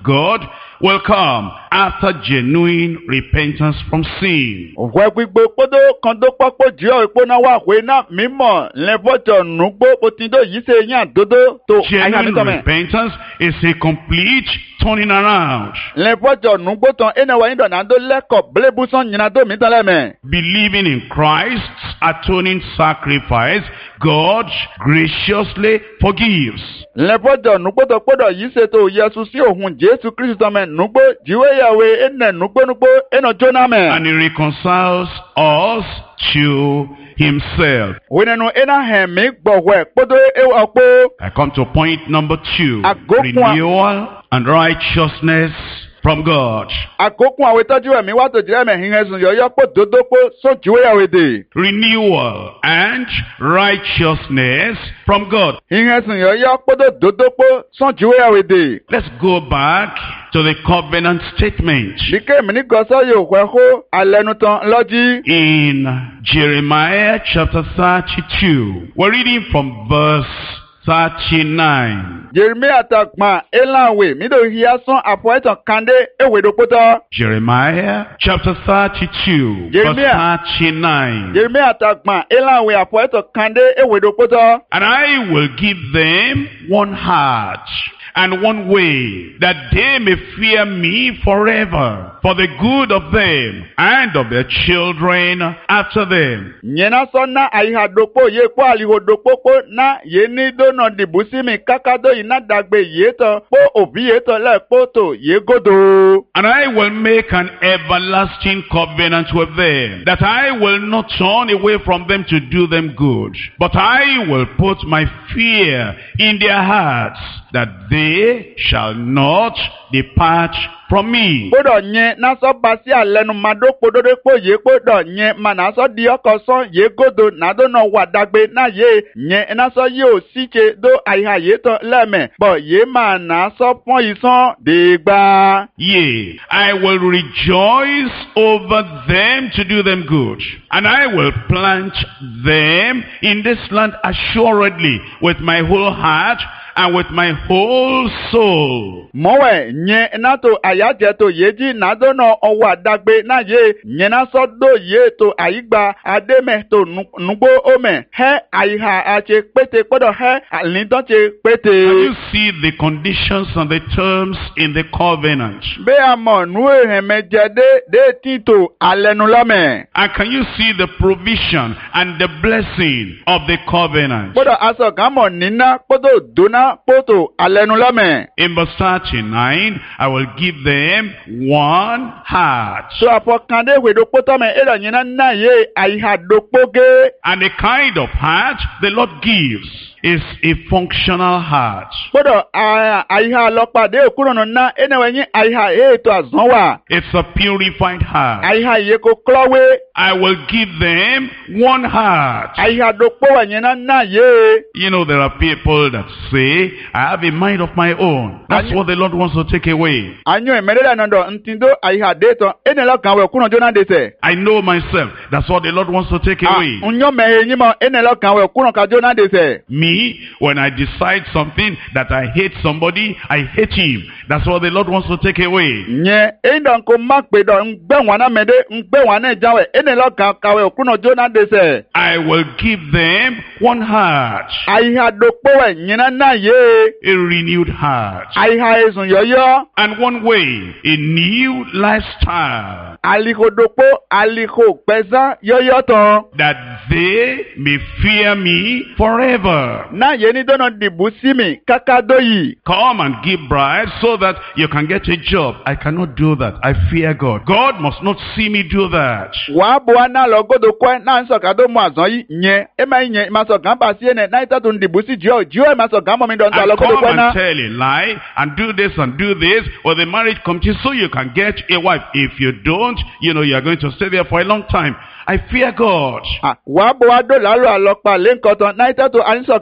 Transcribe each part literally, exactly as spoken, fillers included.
God will come after genuine repentance from sin. Òfò gbígbó kpódó kan tó pọ́pọ́ jùlọ ìpóná wà pé náà mímọ̀ lẹ́fọ́jọ́ nùgbó òtítọ́ yìí ṣe yàn dódó tó Genuine repentance is a complete turning around. Lẹ́fọ́jọ́ nùgbó tán ẹnà wáyé dọ̀nà tó lẹ́kọ̀ọ́ bílẹ̀bùsàn yìnyín tó mi tán lẹ́mẹ̀. Believing in Christ's atoning sacrifice, God graciously forgives. Lẹ́fọ́jọ́ nùgbó tó kpódọ̀ yìí ṣe tó Yẹ́sù sí òhun Jésù Kristo mẹ́ nùgbó jíwé yàwé ẹnà nùgbó nùgbó ẹnà jóná mẹ́. And he reconciles us to himself. Wínenú ẹnà hẹ̀mí gbọ̀wẹ̀ kpódó ẹwà kpó. I come to point number two. Agokun- Renewal and righteousness from God. Àkókò àwọn ìtọ́jú ẹ̀mí wá tó jẹ́ ẹ̀mẹ̀ hìn ẹ̀sùn yọ̀ọ́yọ́ pé dòdó pé sọ jíwé yàwé dè. Renewal and righteousness from God. Hìn ẹ̀sùn yọ̀ọ́yọ́ pé dòdó pé sọ jíwé yàwé dè. Let's go back to the covenant statement. Bíkẹ́ mi ní gọ́sọ́ yóò wẹ̀ kó alẹ́nu tán lọ́jí. In Jeremiah chapter thirty-two, we're reading from verse thirty-nine. Jeremia takma elanwe mido hiason apoeton kande ewedopota. Jeremiah chapter thirty-two, Jeremiah. verse thirty-nine. Jeremia takma elanwe apoeton kande ewedopota. And I will give them one heart and one way, that they may fear me forever, for the good of them and of their children after them. Nyena sona aiha dopo ye po aliho dopo po na ye ni do no dibusimi kakado ina dagbe ye to po obi ye to le po to ye godo. And I will make an everlasting covenant with them, that I will not turn away from them to do them good, but I will put my fear in their hearts, that they shall not depart from me. Kpodo nye naso basi alenu mado kpododo kpo ye kpodo nye manaso di oko son ye godo nado no wadagbe na ye nye naso ye osike do aiha ye to leme bo ye manaso pon ison degba. Yea, I will rejoice over them to do them good, and I will plant them in this land assuredly with my whole heart and with my whole soul. Mowe nye nato ayaje to yeji nado no owa dagbe na ye nye naso do ye to aigba ademe to nugbo ome he aiha ache pete kpodo he alindon che pete. Can you see the conditions and the terms in the covenant? Be amo nu eheme jede de tito alenu lome. And can you see the provision and the blessing of the covenant? Kpodo aso gamo nina kpodo dona poto alenu lome. In verse thirty-nine, I will give them one heart. So apokande wedo poto me elo nyina na ye aiha dopoge. And the kind of heart the Lord gives is a functional heart. Kpodo aiha lokpade okurono na enewenyi aiha e to azonwa. It's a purified heart. Aiha ye ko klowe. I will give them one heart. Aiha dopowa nyina na ye. You know, there are people that say, I have a mind of my own. That's what the Lord wants to take away. Anyo emerela nando ntindo aiha deto enelo kanwe okuno jona dete. I know myself. That's what the Lord wants to take away. Unyo mehenyimo enelo kanwe okuno ka jona dete. Me, when I decide something that I hate somebody, I hate him. That's what the Lord wants to take away. Nye endo nko makpe do ngbe wana mede ngbe wana jawe enelo kan kawe okuno jona dete. I will give them one heart. Aiha dopowe nyina na ye. A renewed heart. Aiha ezun yoyo. And one way, a new lifestyle. Aliko dopo aliko pesa yoyo ton. That they may fear me forever. Na ye ni dono dibusimi kakadoyi. Come and give bribes so that you can get a job. I cannot do that. I fear God. God must not see me do that. Wa bwana logodo kwe na nso kado mu azon yi nye ema nye maso gamba si ene na itatu ndibusi jio jio maso gamba mi don And logodo come kwe na. and tell a lie and do this and do this or the marriage committee so you can get a wife. If you don't, you know you are going to stay there for a long time. I fear God. Ah, wa bo ado lalo alopa le nkan ton na itatu anso kan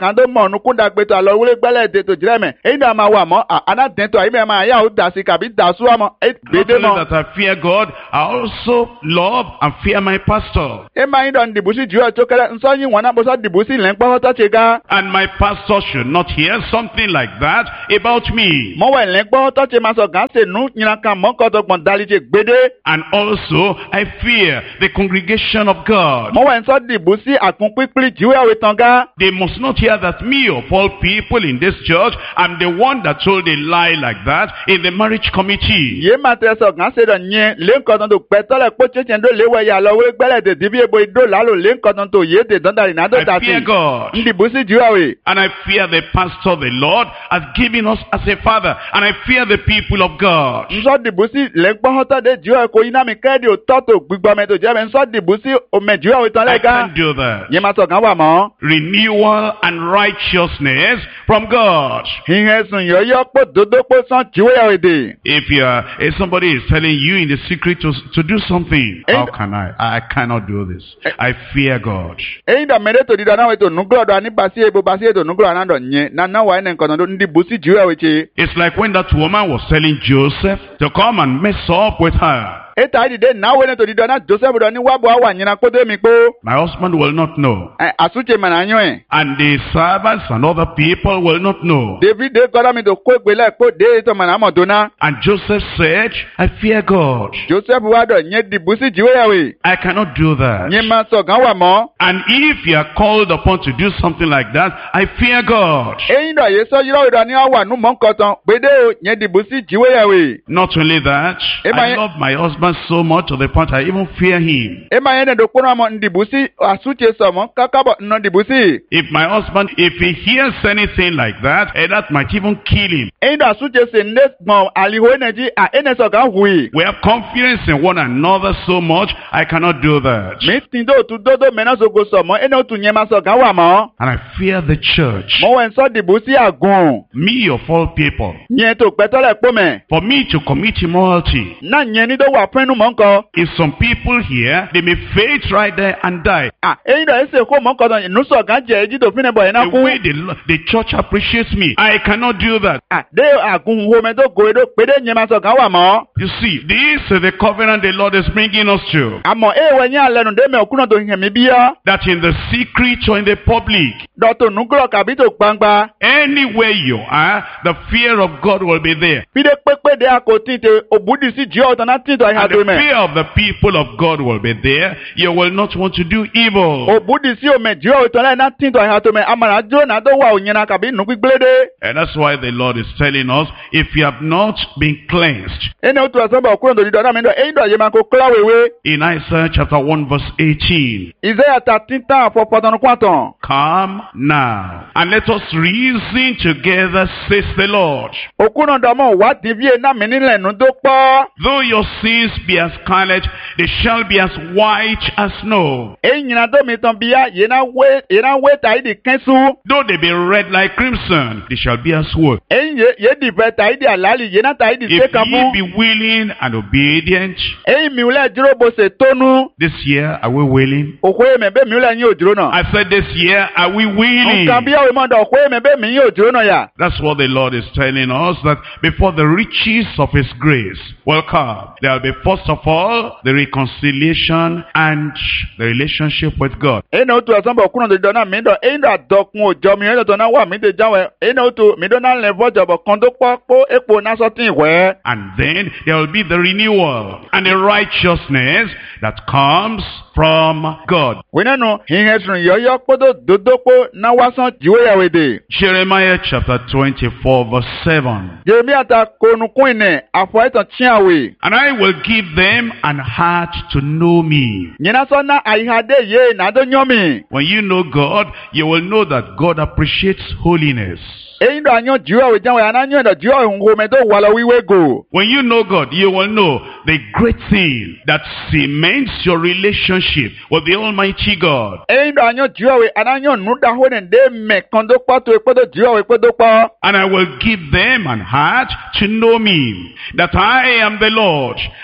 na do mo nu kunda gbe to alo wule gbele de to jire me e da ma wa mo ana den to ai me ma ya o da si kabi da su mo e Not gbede only mo that I fear God, I also love and fear my pastor. e ma yin don dibusi jiwa to kele nso yin wona bo so dibusi len pa to che ga And my pastor should not hear something like that about me. mo we len pa to che ma so gan se nu yin kan mo ko to gbon dali che gbede And also, I fear the congregation of God. mo we nso dibusi akun pipili jiwa we tan ga They must not hear that me, of all people in this church, I'm the one that told a lie like that in the marriage committee. ye ma te so gan se do yin le nkan ton to pe to le po che chen do le we ya lo we gbele de dibi ebo ido la lo le nkan ton to ye de don dari na do I ta fear si God. dibusi jiwa we And I fear the pastor the Lord has given us as a father. And I fear the people of God. nso dibusi le gbọ́ tó de jiwa ko ina mi kẹ́ẹ̀dì òtọ́ tó gbígbọ́ mi tó jẹ́ mi nso dibusi ome jiwa we tan I le ga can't do that. ye ma so gan wa mo Renewal and righteousness from God. ihe sun yo yo po dodo po san jiwa ya we de If you are, if somebody is telling you in the secret to, to do something, how can I? I cannot do this. I fear God. eyin da mere to dida na we to nuglo do ani basi ebo basi e to nuglo na do nye na na wa ene nkan do dibusi jiwa we che It's like when that woman was telling Joseph to come and mess up with her. eta ide de na we ne to dida na Joseph do ni wa bo awa nyina ko de mi po My husband will not know. asuche mana anyo e And the servants and other people will not know. David de goda mi to ko gbele ko de to mana mo do na And Joseph said, I fear God. Joseph wa do nye dibusi jiwa ya we I cannot do that. nye ma so gan wa mo And if you are called upon to do something like that, I fear God. eyin do ye so yiro do ni awa nu mo nkan tan pe de o nye dibusi jiwa ya we Not only that, Am I I- love my husband so much to the point I even fear him. e ma yene do ko na mo dibusi asuche so mo kakabo no dibusi If my husband, if he hears anything like that, eh, that might even kill him. eyin do asuche se ne gbon aliho energy a ene so gan hui We have confidence in one another so much, I cannot do that. mi tin do tu dodo mena so go so mo ene o tu nye ma so gan wa mo And I fear the church. mo we so dibusi agun Me of all people. nye to pe to le po me For me to commit immorality. na nye ni do wa pinu mo nko If some people here, they may faint right there and die. ah eyin do ese ko mo nko tan nu so gan je eji to fine boy na The ku way the, lo- the church appreciates me, I cannot do that. ah de agun wo me to go do pe de nye ma so gan wa mo You see, this is the covenant the Lord is bringing us to. amo e we nya lenu de me okuno to hin mi bia That in the secret or in the public, do to nuglo kabi to gbangba anywhere you are, the fear of God will be there. bi de pepe de akoti te obudi si ji o tan na tin to ha And do the me fear of the people of God will be there. You will not want to do evil. obudi si o me ji o tan na tin to ha to me amara jo na do wa onyin na kabi nu gbigbelede And that's why the Lord is telling us, if you have not been cleansed, ene o tu asan ba okuno do di do na me do eyin do ye ma ko klawewe in Isaiah chapter one verse eighteen, Isaiah thirteen tan afọ pọtọn kwatan come now, and let us reason together, says the Lord. okuno do mo wa ti bi na mi ni lenu do po Though your sins be as scarlet, they shall be as white as snow. eyin na do mi tan bia ye na we ye na we ta idi kensu Though they be red like crimson, they shall be as wool. eyin ye ye di be ta idi alali ye na ta idi se If kan ye fun be willing and obedient, eyin mi ule jiro bo se tonu this year are we willing? okwe me be mi ule yin ojiro na I said this year are we willing? nkan bia we mo do okwe me be mi yin ojiro na ya That's what the Lord is telling us, that before the riches of His grace will come, there will be first of all the reconciliation and the relationship with God. eyin o tu asan ba okuno do di do na mi do eyin do adokun ojo mi eyin do na wa mi de jawe eyin o tu mi do na le vojo bo kan do po po epo na so tin we And then there will be the renewal and the righteousness that comes from God. winenu ihe sun yoyo podo dodopo na wasan jiwe ya wede Jeremiah chapter twenty-four verse seven. Jeremia ta konukun ine afọ itan chiawe And I will give them an heart to know me. nyina so na aihade ye na do nyomi When you know God, you will know that God appreciates holiness. eyin do anyo jiwe we janwe ananyo do jiwe hungo me do wala wiwe go When you know God, you will know the great thing that cements your relationship with the Almighty God. eyin do anyo jiwe we ananyo nu da ho ne de me kan do pa to epodo jiwe we pedo pa And I will give them an heart to know me, that I am the Lord,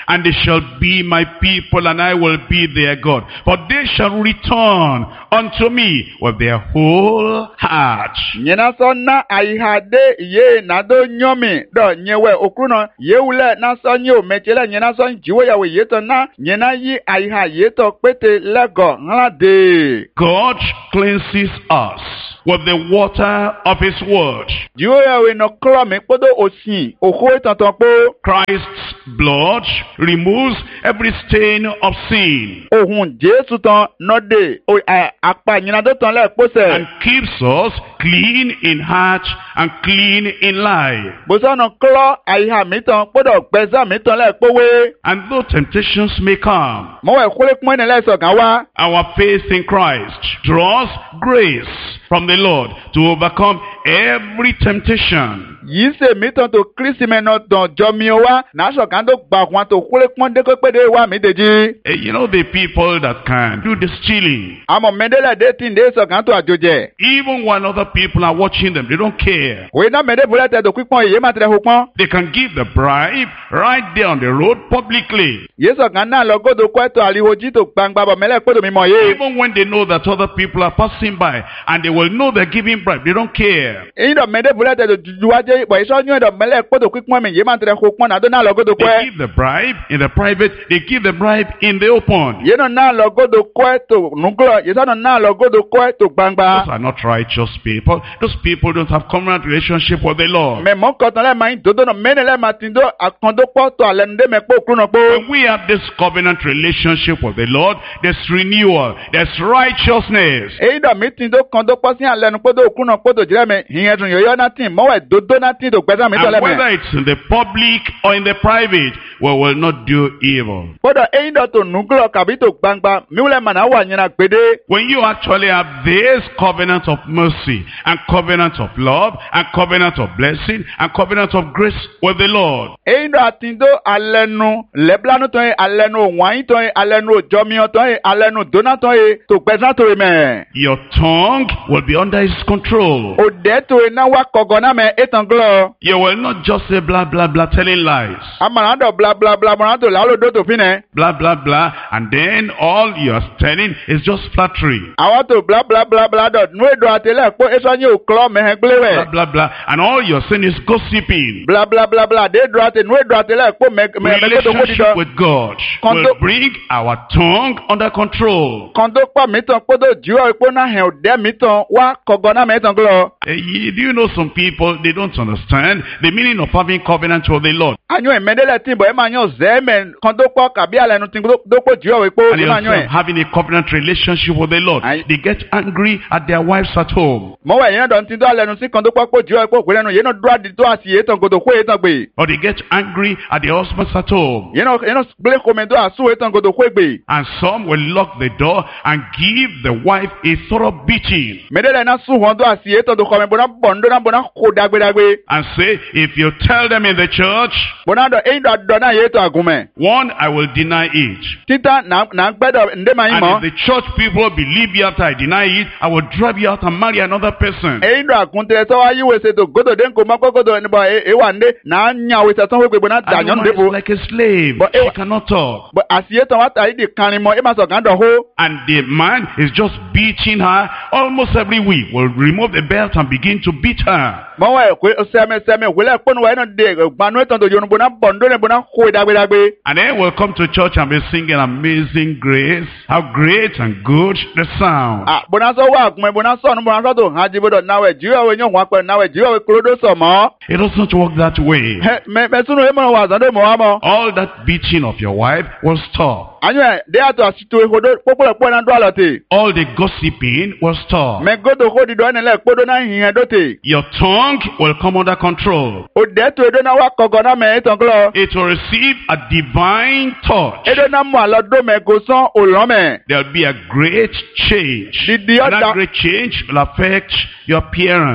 and they shall be my people, and I will be their God. For they shall return unto me with their whole heart. Nyena so na aihade ye na do nyomi do nyewe okruno ye ule na so nyo mechele nyena so njiwe ya we yeto na nyena yi aiha yeto pete lego nlade. God cleanses us with the water of his word. Jiwe ya we no klome podo osin oho tantan po. Christ's blood removes every stain of sin Ohun Jesu tan no de o apa nyena do tan le pose. and keeps us clean in heart and clean in life. Boso no klo aiha mi tan podo gbeza mi tan le powe. And though temptations may come, Mo we kule pon le so kan wa. our faith in Christ draws grace from the Lord to overcome every temptation. Yi se mi tan to Kristi me no don jomi o wa na so kan do gba kwan to kule pon de ko pede wa mi deji. Eh, You know the people that can do the stealing. Amo mendele de tin de so kan to ajoje. Even when other people are watching them, they don't care. We na mede bule te do pipon ye ma tre ho pon. They can give the bribe right there on the road publicly. Ye so kan na lo godo ko to ariwo ji to gbangba bo mele pedo mi mo ye. Even when they know that other people are passing by and they will know they're giving bribe, they don't care. E do mede bule te do juwaje bo iso nyu do mele pedo pipon mi ye ma tre ho pon na do na lo godo ko. They give the bribe in the private, they give the bribe in the open. Ye no na lo godo ko to nuglo ye so no na lo godo ko to Those gbangba. are not righteous people. Those people don't have covenant relationship with the Lord. Me mo ko tan le ma dodo no menele ma tin do akondo po to alende me po kru no po. When we have this covenant relationship with the Lord, there's renewal, there's righteousness. E do mi tin do kondo po sin alenu po do kru no po do jire me hiyen tun yo yo na tin mo we dodo na tin do gbeza mi to le And me. whether it's in the public or in the private, we will not do evil. Podo e do to nuglo kabi to gbangba mi wule ma na wa nyina gbede. When you actually have this covenant of mercy and covenant of love and covenant of blessing and covenant of grace with the Lord, E do atin do alenu leblanu to e alenu wan to e alenu jomi to e alenu dona to e to gbeza to me. your tongue will be under his control. O de to e na wa kogo na me etan glo. You will not just say blah, blah, blah, telling lies. Amana do bla bla bla mo na to la lo do to fine. Blah, blah, blah. And then all you're telling is just flattery. Àwọn tó bla bla bla bla dot nu edo atele po eso nyi o klo me he Blah, glewe. blah, blah. And all you're saying is gossiping. Bla bla bla bla de do ate nu edo atele po me me me ko to ko di Relationship do. with God Kondo- will bring our tongue under control. Kan to pa mi tan po do jiwo po na he o de mi tan wa kogo na me tan glo. Eh, you- Do you know some people, they don't understand the meaning of having covenant with the Lord. Anyo e medele tin bo e ma yan ze me kan to po ka bi ale nu tin do po jiwo po And e you ma yan understand, e. having a covenant relationship with the Lord. Aye. They get angry at their wives at home. Mo we yan do tin do ale nu si kan to po po jiwo po pe lenu ye no do adi to asi e tan godo ko e tan gbe. Or they get angry at their husbands at home. Ye no ye no ble ko me do asu e tan godo ko gbe. And some will lock the door and give the wife a thorough beating. Medele na su hon do asi e tan do ko me bona bondo na bona ko dagbe dagbe. And say, if you tell them in the church, Bona do e do do na ye to agume. one, I will deny it. Tita na na gbedo nde ma yin And mo. if the church people believe you after I deny it, I will drive you out and marry another person. E do akunte so wa yi we se to godo den ko ma ko godo ni bo e e wa nde na nya we se tan we gbe na da And nyon the de woman bo. is like a slave. But She it- cannot talk. But asiye tan wa ta di kanrin mo e ma so kan do ho. And the man is just beating her almost every week. Will remove the belt and begin to beat her. Mo wa ko se me se me wele ponu wa no de gbanu e tan do yonu bona bondo ne bona ko dagbe dagbe. And then we'll come to church and be singing Amazing Grace. How great and good the sound. Ah bona so wa agun bona so no bona so to ha ji bodo na we jiwa we nyon wa pe na we jiwa we klodo so mo. It doesn't work that way. Me me sunu e mo wa zan de mo wa mo. All that beating of your wife will stop. Anyo e de ato asito e hodo popo po na do alote. All the gossiping will stop. Me godo ko di do ne le podo na hin dote. Your tongue will come under control. O de to edo na wa kogo na me etan glo. It will receive a divine touch. Edo na mo alo do me go son o lo me. There'll be a great change. The- the And other- that great change will affect your appearance.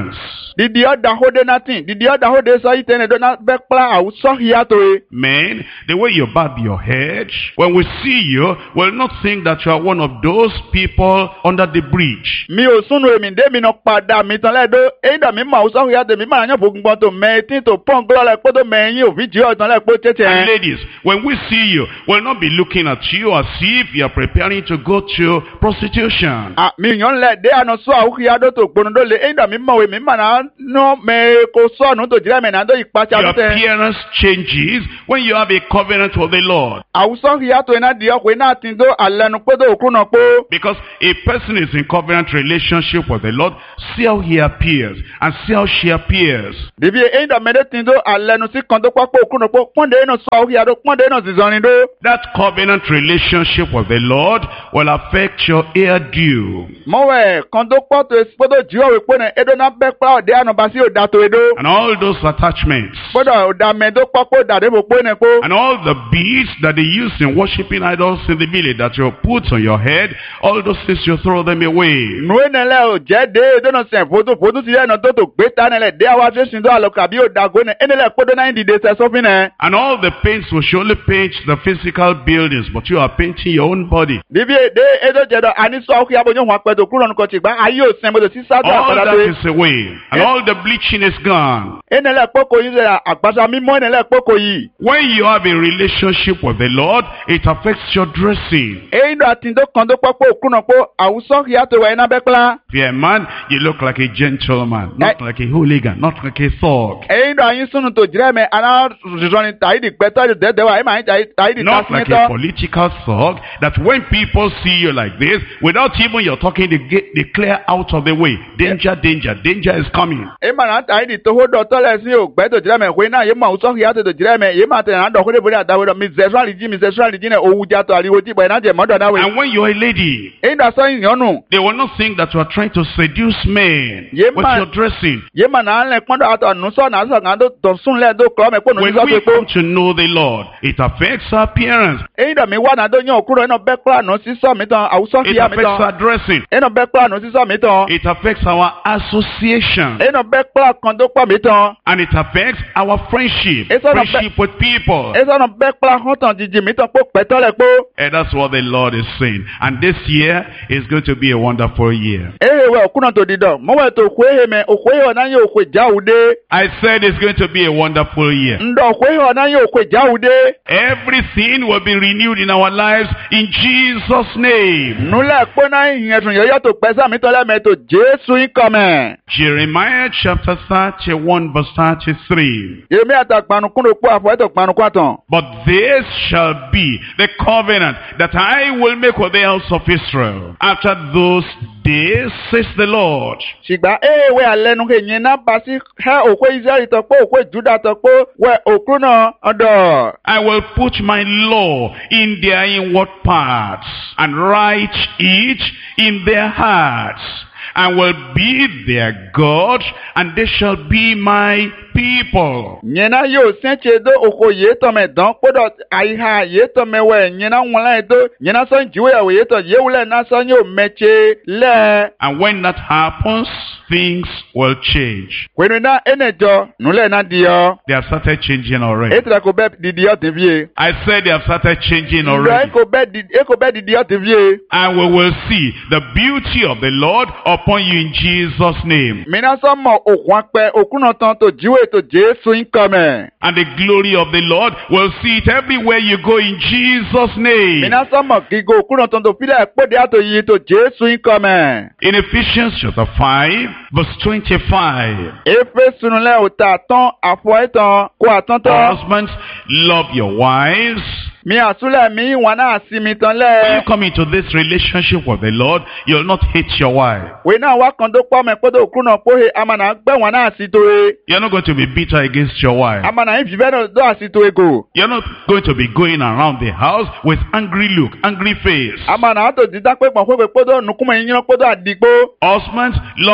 Didi ọ̀dà hóde nothing. Didi ọ̀dà hóde sọ yìí tẹ́lẹ̀ dọ́nà bẹ́ kpla àwùsọ hìyà tó e. Men, the way you bob your head, when we see you, we'll not think that you are one of those people under the bridge. Mi ò súnú èmi dé mi nà padà mi tán lẹ́dọ̀. Èyí dà mí mà àwùsọ hìyà tèmi mà yàn fún gbọ́n tó mẹ́tí tó pọ́n gbọ́dọ̀ lẹ́ kó tó mẹ́yìn òfin jí ọ̀tán lẹ́ kó tètè. And ladies, when we see you, we'll not be looking at you as if you are preparing to go to prostitution. Ah, mi yàn lẹ̀ dé àná sọ àwùkìyà dó tó gbónúdó lé. Èyí dà mí mà wé mi mà náà nọ mẹ́ kó sọ̀nù tó jìrẹ́ mẹ́ náà dó ìpàtì Your àdútẹ́. appearance changes when you have a covenant with the Lord. Àwùsọ hìyà tó iná di ọkùnrin náà ti dó àlẹ́nu pé tó òkú náà pé. Because a person is in covenant relationship with the Lord, see how he appears and see how she appears. Dìbí èyí dà mẹ́lẹ́ ti dó àlẹ́nu sí kan tó pápá òkú náà pé pọ́ndé iná sọ àwùkìyà dó pọ́ndé iná sì zọrin dó. That covenant relationship with the Lord will affect your hairdo. Mọ̀wẹ̀ kan tó pọ̀ tó gbọ́dọ̀ jí ọ̀wé pé náà edo náà bẹ́ pa ọ̀dẹ́ àná bá sí òdà tó edo. And all those attachments. Gbọ́dọ̀ òdà mẹ́tò pọ́pọ́ òdà débò pé náà pé. And all the beads that they use in worshiping idols in the village that you put on your head, all those things you throw them away. Nùwé nílẹ̀ ò jẹ́ dé edo náà sẹ̀ fòtò fòtò ti yẹ ẹ̀nà tó tó gbé ta nílẹ̀ dé àwọn afẹ́sìn tó àlọ́ kàbí òdà gónẹ̀ ẹnìlẹ̀ kódó náà ń dìde sẹ́ sọ́fin náà. And all the paints will surely paint the physical buildings, but you are painting your own body. Bíbí èdè edo jẹ̀dọ̀ àníṣọ́ ọkùnrin abọ́nyọ́ wọn pẹ̀tọ̀ kúrò nǹkan ti gbá ayé òsín mọ́tò sí sáájú All àpàdà that tó. is away, and all the bleaching is gone. Ẹnìlẹ̀ pọ́kò yìí sẹ̀ àgbàsá mímọ́ ẹnìlẹ̀ pọ́kò yìí. When you have a relationship with the Lord, it affects your dressing. Èyí ló àti tó kan tó pọ́pọ́ òkú náà pé àwùsọ kìí àtọwọ̀ iná bẹ́ pẹ́lá. If you're a man, you look like a gentleman, not like a hooligan, not like a thug. Èyí ló àyín súnú tó jìrẹ́ mi aná rìsọ̀nì tàyídì pẹ́tọ́ ìdí dẹ́dẹ́wà ẹ̀ máa ń tàyídì Not like a political thug, that when people see you like this, without even your talking, they, get, they clear out of the way. Danger, danger, danger is coming. Ẹ̀ máa ń tàyídì tó hó dọ̀ tọ́lẹ̀ sí ògbẹ́ tó jìrẹ́ mi ìwé náà yé máa sọ́kì yàtọ̀ tó jìrẹ́ mi yé máa tẹ̀lé àdọ̀ kó dé borí àdáwé dọ̀ mi sexual jí mi sexual jí náà owó jàtọ̀ àríwó tí ìbọn iná jẹ̀ mọ́dọ̀ náà wẹ̀. And when you're a lady, èyí ló sọ ìyànnù. they will not think that you are trying to seduce men Yeah, with man. your dressing. Yé máa náà lẹ̀ pọ́ndọ̀ àtọ̀ ànúsọ̀ náà sọ̀ kàn tó tọ̀ sún lẹ̀ tó kọ́ mẹ́ pé ònú When sísọ́ we tó pé. come to know the Lord, it affects our appearance. Èyí ló mi wá náà tó yàn òkúrò iná bẹ́ pẹ́ àná sísọ́ mi tán àwùsọ́ It kìí àmì affects tán. our dressing. Iná bẹ́ pẹ́ àná sísọ́ mi tán. It affects our association. Iná bẹ́ pẹ́ kan tó pọ̀ mi tán. And it affects our friendship. It's not a Friendship with people. Esa na bẹ́ kpla hàn tán jìjì mi tán kó pẹ́tọ́ lẹ̀ kó. And that's what the Lord is saying. And this year is going to be a wonderful year. Ehe wẹ̀ òkúnà tó di dọ̀, mọ̀ wẹ̀ tó òkú ehe mẹ́, òkú ehe ọ̀nà yẹn òkú ìjáwùdé. I said it's going to be a wonderful year. Ǹdọ̀ òkú ehe ọ̀nà yẹn òkú ìjáwùdé. Everything will be renewed in our lives in Jesus' name. Nulẹ̀ kpọ́nà ìyẹ̀sùn yọ̀yọ̀ tó pẹ́ sàmì tọ́lẹ̀ mẹ́ tó Jésù yín kọ́mẹ̀. Jeremiah chapter thirty-one verse thirty-three. Yèmí àtàkpanukún ló kó àfọ̀ ẹ̀tọ̀ kpanukún àtàn. But this shall be the covenant that I will make with the house of Israel after those days, says the Lord. Ṣìgbà ehe wẹ̀ alẹ́nu kò yẹn náà bá sí hẹ́ òkú Israẹli tọ̀ pé òkú Júdà tọ̀ pé wẹ̀ òkú náà ọ̀dọ̀. I will put my law in their inward parts and write it in their hearts. I will be their God, and they shall be my people. Nyena yo senche do oko ye to me don podo aiha ye to me we nyena wala do nyena son jiwe ya we to ye wala na son yo meche le. And when that happens, things will change. Kwenu na enejo nule na dio. They have started changing already. Etra ko be didio devie. I said they have started changing Ndo already. eko be di eko be didio devie. And we will see the beauty of the Lord upon you in Jesus' name. Mina so mo okwan pe okuno ton to jiwe to Jesu income. And the glory of the Lord will see it everywhere you go in Jesus' name. Mina so mo gigo okuno ton to file pode ato yi to Jesu income. In Ephesians chapter five, verse twenty-five. Efe sunule ota ton afo etan ko atan ton. Husbands, love your wives. Mi asule mi wana asimi tan When you le. come into this relationship with the Lord, you'll not hate your wife. We na wa kan do po me podo okuno po he amana gbe wana asito e. You're not going to be bitter against your wife. Amana ifi be no do asito e go. You're not going to be going around the house with angry look, angry face. Amana ato dida pe pon pe podo nukumo yin podo adigbo. Husbands, love your wife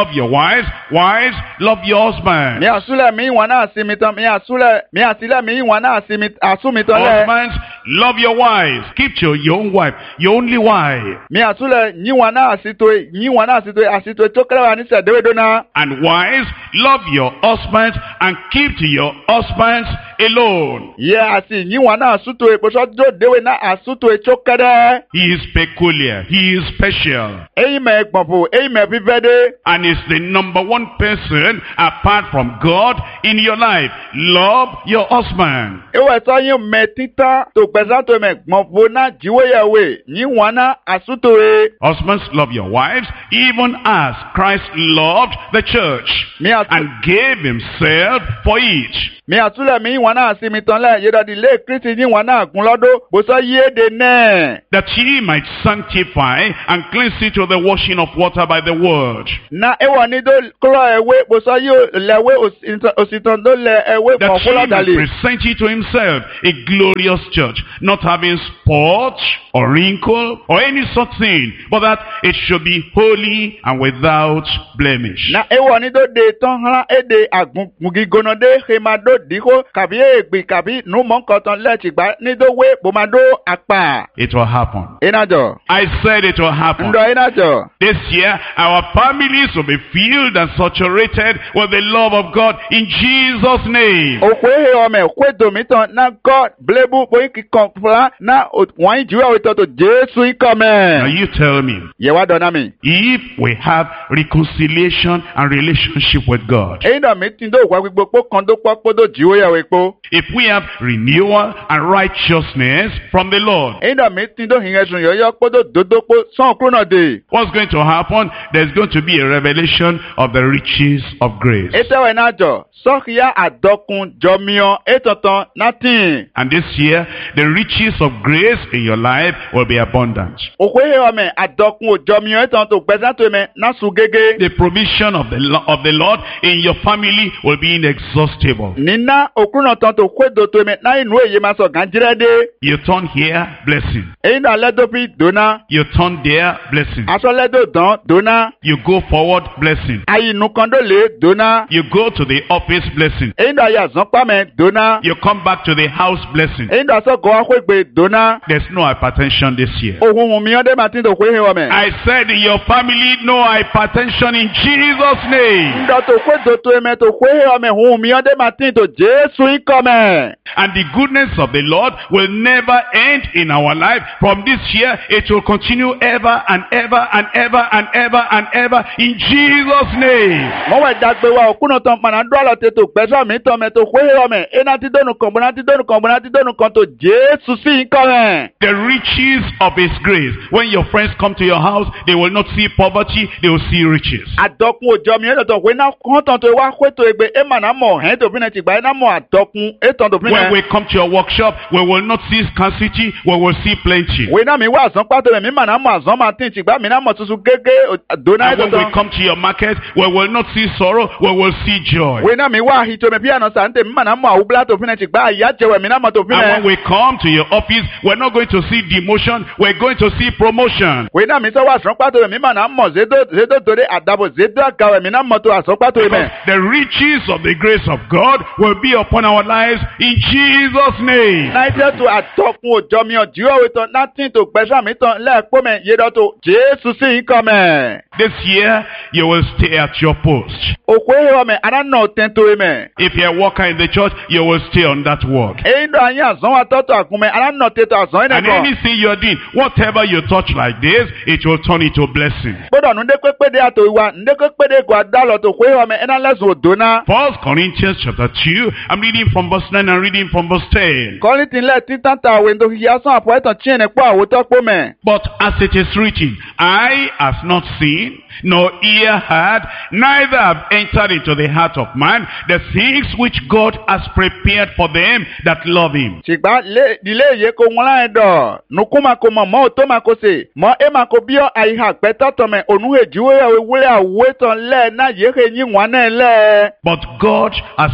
wives. Wives, love your husband. Mi asule mi wana asimitan mi asule mi asile mi wana asimit asumitan le. Husbands, love your wives. Keep to your own wife, your only wife. Mi asule ni wana asitwe ni wana asitwe asitwe tokela wa ni sedewe dona. And wives, love your husbands and keep to your husbands alone. Ye asi ni wana asutwe boso do dewe na asutwe chokede. He is peculiar. He is special. Eyi me gbonfo, eyi me bibede. And is the number one person apart from God in your life. Love your husband. Ewe so yin me tita to gbesa to me gbonfo na jiwe yawe ni wana asutwe. Husbands, love your wives, even as Christ loved the church Mi atu and gave himself for each. mi atule mi wana asimitan le yedadi le Kristi ni wana agunlodo boso yede ne. That he might sanctify and cleanse it to the washing of water by the word. Na ewa ni do klo ewe boso yo lewe ositan do le ewe That he bonfola might dali. present it to himself a glorious church, not having spot or wrinkle or any such thing, but that it should be holy and without blemish. Na ewa ni do de ton hala ede agun mugigono de hemado diko kabi egbi kabi nu mon koton le tigba ni do we bomado apa. It will happen. Enajo. I said it will happen. Ndo enajo. This year, our families will be filled and saturated with the love of God in Jesus' name. Okwe he ome okwe domiton na God blebu boy ki konfla na wan jiwe oto to Jesu Now ikome. you tell me, Ye wa dona mi. if we have reconciliation and relationship with God, Eyin mi tin do wa gbogbo po kan do po do jiwe yawe po. if we have renewal and righteousness from the Lord, Eyin mi tin do hinyesun yoyo po do dodo po son kuro na de. what's going to happen? There's going to be a revelation of the riches of grace. Etewe najo. Sokia adokun jomion etoton nothing. And this year, the riches of grace in your life will be abundant. Okwe he ome adokun jomion eton to gbesa to me na su gege. The provision of the Lo- of the Lord in your family will be inexhaustible. Nina okuno ton to kwe do to me na inu eye ma so ganjire de. You turn here, blessing. Eyin na ledo pi dona. You turn there, blessing. Aso ledo don dona. You go forward, blessing. Ayi nu kondo le dona. You go to the office, blessing. Eyin na ya zon pa me dona. You come back to the house, blessing. Eyin na so go akwegbe dona. There's no hypertension this year. Ohun mi ode ma tin do kwe he ome. I said in your family, no hypertension in Jesus' name. Ndo to kwe do to me to kwe he ome hun mi ode ma tin to Jesu ikome. And the goodness of the Lord will never end in our life. From this year, it will continue ever and ever and ever and ever and ever in Jesus' name. Mo wa dagbe wa okuno ton mana do ala te to gbesa mi ton me to kwe he ome. Ena ti donu kan bona ti donu kan bona ti donu kan to Jesu si ikome. The riches of His grace. When your friends come to your house, they will not see poverty, they will see riches. Adokun ojo mi eton we na kon ton to wa kwe to egbe e ma na mo hen to fina ti gba na mo adokun eton to When fina. we come to your workshop, we will not see scarcity, we will see plenty. We na mi wa azon pato me mi ma na mo azon ma tin ti gba mi na mo tusu gege dona And when we eton. come to your market, we will not see sorrow, we will see joy. We na mi wa hito me piano sante mi ma na mo awubla to fina ti gba ya jewe mi na mo to And when fina. we come to your office, we're not going to see demotion, we're going to see promotion. We na mi so wa azon pato mi ma na mo zedo zedo tore adabo zedo agawe mi na mo to azon pato me. Because the riches of the grace of God will be upon our lives in Jesus' name. Na ite to adokun ojo mi ojo we to nothing to gbesa mi ton le po me yedo to Jesu si ikome. This year, you will stay at your post. Okwe he ome ana no tento me. If you're a worker in the church, you will stay on that work. Eyin do anyi azon wa toto akunme ana no teto azon ene And ko. anything you're doing, whatever you touch like this, it will turn into a blessing. Bodo nu de kwekpede ato iwa nde kwekpede gwa dalo to kwe ome ena lesu odona. First Corinthians chapter two, I'm reading from verse nine and reading from verse ten. Kọ́lítì ńlẹ̀ títàn ta àwẹ̀ ndo hiya sán àpò ẹ̀tàn tí ẹ̀nẹ̀ pọ̀ àwòtọ́ pọ̀ mẹ́. But as it is written, eye has not seen, nor ear heard, neither have entered into the heart of man the things which God has prepared for them that love him. Ṣìgbà ilé ìyè kò wọ́n láyé dọ̀. Nùkú ma ko mọ̀ mọ́ òtó ma ko sè. Mọ é ma ko bíọ́ àyíká pẹ́tọ́ tọ̀mẹ̀ ònúhèjìwé ìwúlẹ̀ àwòtán lẹ̀ náà yéhe yín wọn náà lẹ̀. But God has revealed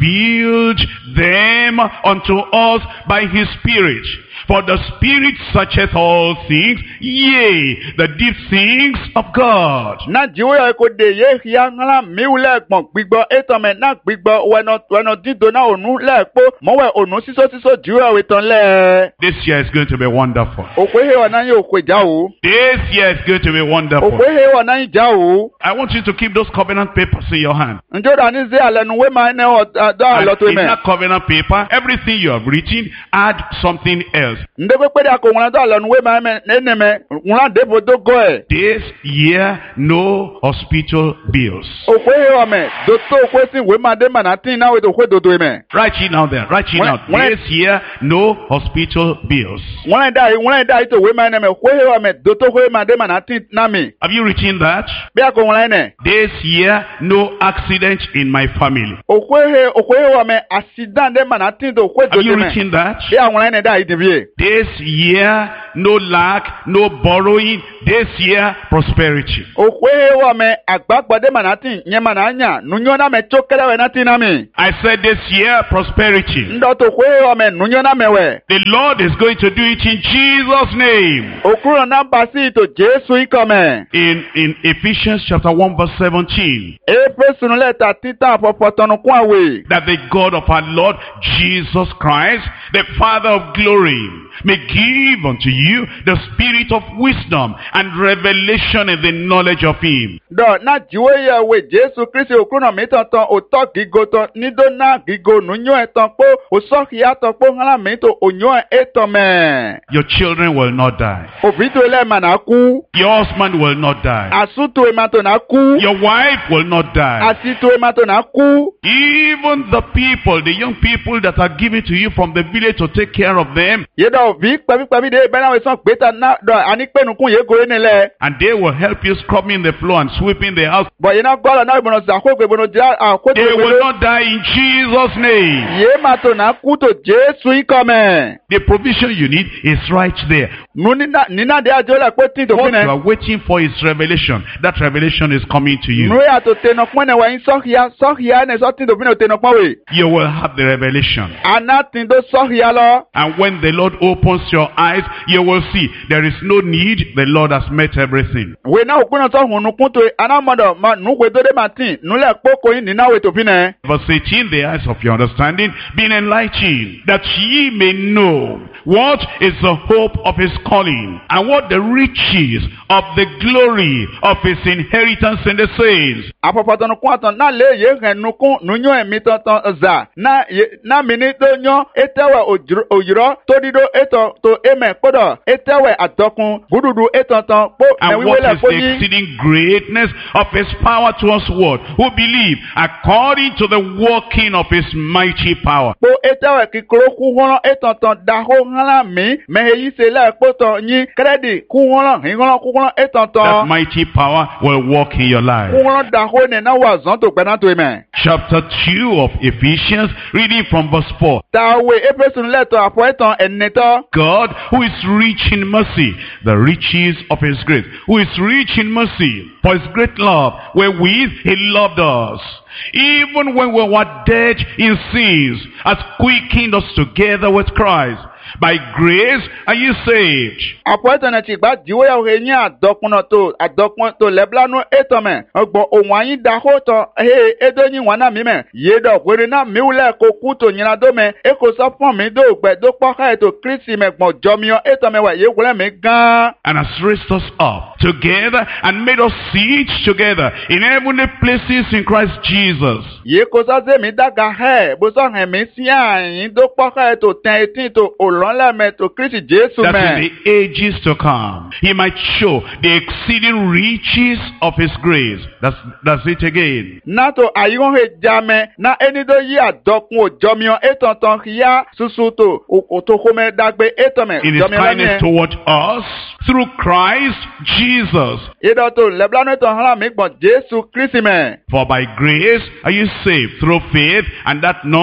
revealed them unto us by his Spirit. For the Spirit searcheth all things, yea, the deep things of God. Na jiwe ko de ye hia ngala miule gbon gbigbo etome na gbigbo weno weno dido na onu le po mowe onu siso siso jiwe weton le. This year is going to be wonderful. Okwehe wa nan okwe ja o. This year is going to be wonderful. Okwehe wa nan ja o. I want you to keep those covenant papers in your hand. Njo da ni ze alenu we ma ne o do aloto And me. in that covenant paper, everything you have written, add something else. Ndebe pe da ko wona do alenu we ma me ne me wona debo do go e. This year, no hospital bills. Okwehe wa me do to okwe si we ma de ma na tin na we do kwe do do me. Write it down there. Write it When- down. when- This year, no hospital bills. Wona da wona da ito we ma ne me okwehe wa me do to kwe ma de ma na tin na me. Have you written that? Be ko wona ne. This year, no accident in my family. Okwehe okwehe wa me accident de ma na tin do kwe do Have you do me. written that? Be wona ne da iti bi. This year, no lack, no borrowing. This year, prosperity. Okwehe wa me agbagba de ma na tin nye ma na nya nunyo na me chokele we na tin na me. I said this year, prosperity. Ndo to kwehe wa me nunyo na me we. The Lord is going to do it in Jesus' name. Okuro na basi to Jesu ikome. In, in Ephesians chapter one verse seventeen. Efesu nu leta tita popotonu kwa we. That the God of our Lord Jesus Christ, the Father of glory, may give unto you the spirit of wisdom and revelation in the knowledge of him. Do na jiwe ya we Jesu Kristi okuro na mi ton ton oto gigo ton nido na gigo nunyo eton po osoki ya ton po hala mi to onyo eton me. Your children will not die. Obito ele ma na ku. Your husband will not die. Asuto e ma to na ku. Your wife will not die. Asito e ma to na ku. Even the people, the young people that are given to you from the village to take care of them, Yedo vi pabi pabi de bena we son gbeta na do ani penu kun ye gore ni le. and they will help you scrubbing the floor and sweeping the house. But ye na gboro na ibono za ko gbe bono ja a ko They to will not die in Jesus' name. Ye ma to na ku to Jesu ikome. The provision you need is right there. Nu ni na ni na de ajo le pe tin to What you fine. are waiting for is revelation. That revelation is coming to you. Nu ya to te no pon ne wa in so hia so hia ne so tin to fine te no pon we. You will have the revelation. Ana tin do so hia lo. And when the Lord opens your eyes, you will see there is no need. The Lord has met everything. We na okun so hunu kun to ana modo ma nu we do de ma tin nu le poko yin ni na we to fine. Verse eighteen, the eyes of your understanding being enlightened, that ye may know what is the hope of his calling, and what the riches of the glory of his inheritance in the saints. Apopoto no kwatan na le ye hen nu kun nu nyo emi ton ton za na ye, na mini do nyo etewe ojiro ojiro to dido eto to eme podo etewe atokun gududu eton ton po na And wiwe what le is the poji exceeding greatness of his power to us what? Who believe according to the working of his mighty power. po etewe kikoro ku hono eton ton da ho hala mi me yi se le poto yin kredi ku hono hin hono ku hono eton That ton mighty power will work in your ku life. hono da ho ne na wa zon to gbe na to eme Chapter two of Ephesians, reading from verse four. ta we epesun le to apo eton eneto God, who is rich in mercy, the riches of his grace, who is rich in mercy, for his great love, wherewith he loved us, even when we were dead in sins, has quickened us together with Christ. By grace are you saved. Apo eton ti gba jiwe ya he yin adokun na to adokun to leblanu eton me ogbo ohun ayin da ho to he edo yin wana mi me ye do kwere na mi ule ko ku to yin ado me e ko so fun mi do gbe do po ka eto Kristi me gbon jo mi o eton me wa ye wule mi gan And has raised us up together and made us sit together in heavenly places in Christ Jesus. ye ko so se mi daga he bo so he mi si ayin do po ka eto ten etin to olon le me to Kristi Jesu That in me the ages to come, he might show the exceeding riches of his grace. That's, that's it again. na to ayon he jame na eni do yi adokun o jo mi o eton ton ya susu to o to ko me dagbe eton me In his jo mi la kindness ni toward us through Christ Jesus. Edo to leblanu to hala mi gbon Jesu Kristi me. For by grace are you saved through faith, and that not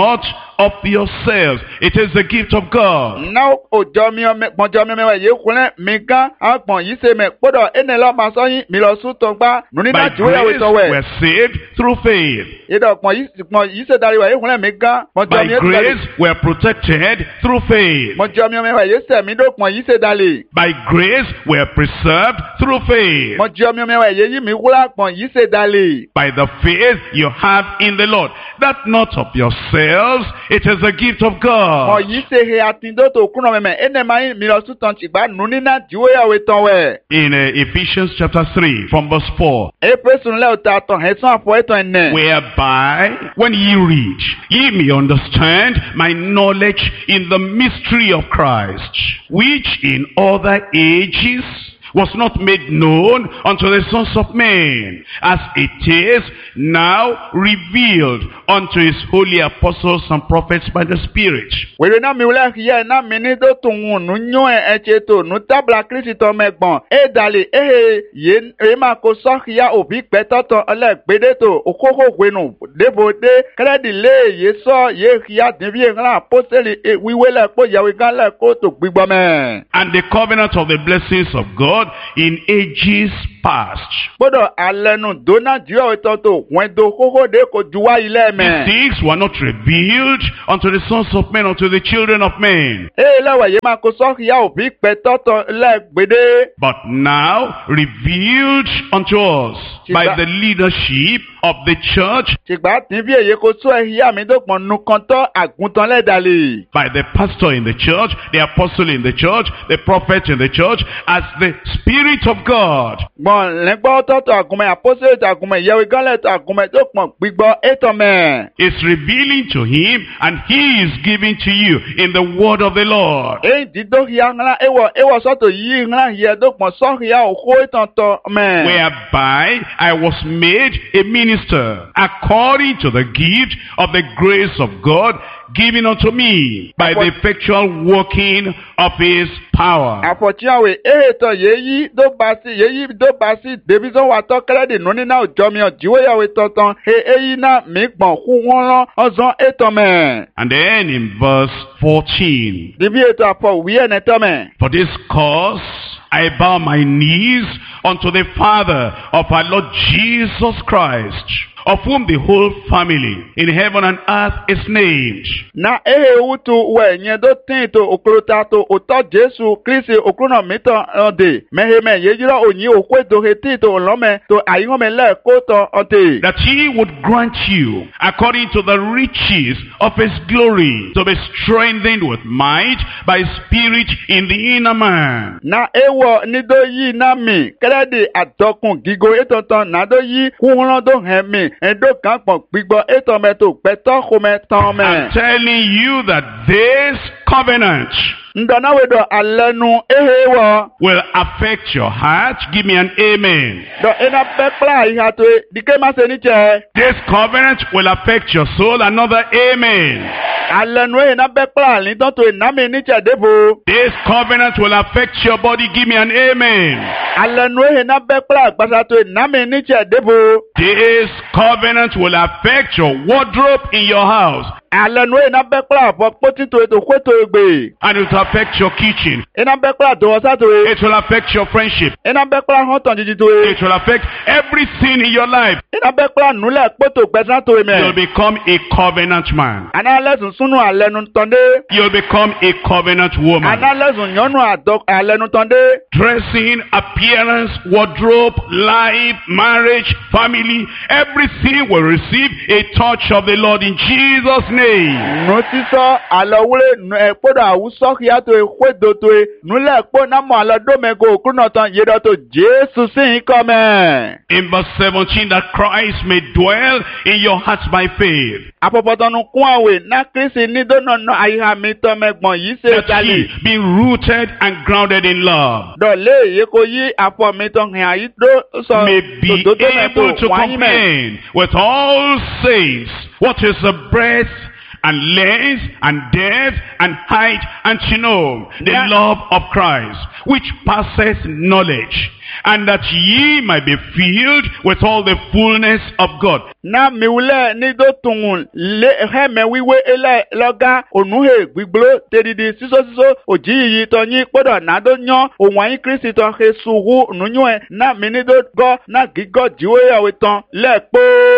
of yourselves. It is the gift of God. Now, o jọ mi ọmọ pọ̀njọ mi ọmọ yìí kúnlẹ̀ mi gan àwọn pọ̀n yìí ṣe mẹ́ gbọ́dọ̀ ẹnì lọ́ọ́ máa sọ yín mi lọ sún tó gbá nùní By náà jù wíyàwó grace ìtọ́wẹ̀. we're saved through faith. Ìdọ̀ pọ̀n yìí pọ̀n yìí ṣe darí wà yìí kúnlẹ̀ mi gan pọ̀njọ By mi ẹ̀sùn grace we're protected through faith. pọ̀njọ mi ọmọ yìí sẹ̀mí dó pọ̀n yìí ṣe dalè. By grace we're preserved through faith. pọ̀njọ mi ọmọ yìí mi wúlá pọ̀n yìí ṣe dalè. By the faith you have in the Lord. That not of yourselves, it is a gift of Pọ̀n God. yìí ṣe he àtìndó tó kúnà mẹ́mẹ́ ẹnì máa ń mi lọ sún tán tìgbà nùní náà jù wíyàwó ìtọ́wẹ̀. In uh, Ephesians chapter three from verse four. Éfésù ńlẹ̀ òtà tán ẹ̀sán àpò ẹ̀tàn ẹ̀nẹ̀. Whereby, when ye read, ye may understand my knowledge in the mystery of Christ, which in other ages was not made known unto the sons of men, as it is now revealed unto his holy apostles and prophets by the Spirit. Wèrè náà mi wúlẹ̀ yẹ náà mi ní tó tún wù nù nyó ẹ̀ ẹ̀tsẹ̀ tó nù tábìlà kírísì tó mẹ́gbọ̀n ẹ̀ dàlẹ̀ ẹ̀ yé ẹ̀ máa kó sọ́ọ̀kìyà òbí pẹ́tọ́tọ̀ ọlẹ́gbẹ̀dẹ́ tó òkókó wẹ̀nù débò dé kẹ́rẹ́dì lé yé sọ yé kíyà dìbí ńlá pósẹ́lì wíwé lẹ̀ kó yàwé gán lẹ̀ kó tó gbígbọ́ mẹ́. And the covenant of the blessings of God in ages past. Gbọ́dọ̀ alẹ́nu dóná jíọ̀ ìtọ́ tó wọ́n do kókó dé kó ju wá ilé mẹ́. These things were not revealed unto the sons of men, unto the children of men. Ẹ̀ lẹ́wọ̀ yé máa kó sọ́ọ̀kìyà òbí pẹ́tọ́tọ̀ lẹ́gbẹ̀dẹ́. But now revealed unto us by the leadership of the church, Tìgbà tí bí èyí kò tó ẹ̀yà mi dọ́gbọ̀n nu kan tọ́ àgùntàn lẹ́dàlẹ̀. by the pastor in the church, the apostle in the church, the prophet in the church, as the Spirit of God. Gbọ̀n lẹ́gbọ́ tọ́tọ̀ àgùnmẹ̀ àpọ́sẹ̀lẹ̀ àgùnmẹ̀ ìyẹ̀wò gánlẹ̀ tó àgùnmẹ̀ tó pọ̀n gbígbọ́ ètò mẹ́. Is revealing to him, and he is giving to you in the word of the Lord. Èyí ti dókìá ńlá ewọ̀ ewọ̀ sọ́tò yìí ńlá yẹ dọ́gbọ̀n sọ́kìá òkú ètò tọ́ mẹ́. Whereby I was made a minister according to the gift of the grace of God given unto me by the effectual working of his power. Àfọ̀tíyàwó ètò yéyí dó bá sí yéyí dó bá sí dèbísọ̀ wà tọ́ kẹ́rẹ́dì nùní náà jọ mi ọ̀jíwéyàwó tọ̀tàn èyí náà mi gbọ̀n kú wọ́n rán ọ̀zán ètò mẹ́. And then in verse fourteen, Dèbí ètò àpọ̀ wí ẹ̀nẹ́ tọ́ mẹ́. for this cause I bow my knees unto the Father of our Lord Jesus Christ, of whom the whole family in heaven and earth is named. Na ehe wutu we nye do tin to okrota to oto Jesu Kristi okrona mito ode meheme yejira onyi okwe to heti to olome to ayihome le koto ode. That he would grant you, according to the riches of his glory, to be strengthened with might by his Spirit in the inner man. Na ewo nido yi na mi kredi adokun gigo etoton na do yi kuhun do hemi endo kan pon gbigbo eto me to peto kome tan me. I'm telling you that this covenant Ndanawe do alenu ehewo. will affect your heart. Give me an amen. Do ena pekla iha to dike ma se ni che. This covenant will affect your soul. Another amen. Alenu ena pekla ni don to ena mi ni che debo. This covenant will affect your body. Give me an amen. Alenu ena pekla gbasa to ena mi ni che debo. This covenant will affect your wardrobe in your house. Alenu ena pekla fo poti to eto kweto egbe. And it will affect your kitchen. Ena pekla do sa to e. It will affect your friendship. Ena pekla hon ton jiji to e. It will affect everything in your life. Ena pekla nule poto gbesa to e me. You'll become a covenant man. Ana lesun sunu alenu tonde. You'll become a covenant woman. Ana lesun nyonu adok alenu tonde. Dressing, appearance, wardrobe, life, marriage, family, everything will receive a touch of the Lord in Jesus' name. Notiso alowule nu ekpodo awuso kiato e kwedo to e nule ekpo na mo alodo mego okuno tan yedo to Jesu sin come. In verse seventeen, that Christ may dwell in your hearts by faith. Apopotonu kun awe na Kristi ni dono no ayiha mi to megbon yi se That dali. ye, being rooted and grounded in love, Do le ye ko yi apo mi to hin ayi do so may be do do me able to wan yi me. comprehend with all saints what is the breadth and length and depth and height, and to know the Yeah. love of Christ, which passeth knowledge, and that ye might be filled with all the fullness of God. Na miwule ni do tungun le heme wiwe ele loga onuhe gbigblo tedidi siso siso ojiyi to yin podo na do yan ohun ayin Kristi to Jesuwu nunyu e na mini do go na gigo jiwe yawe ton lepo.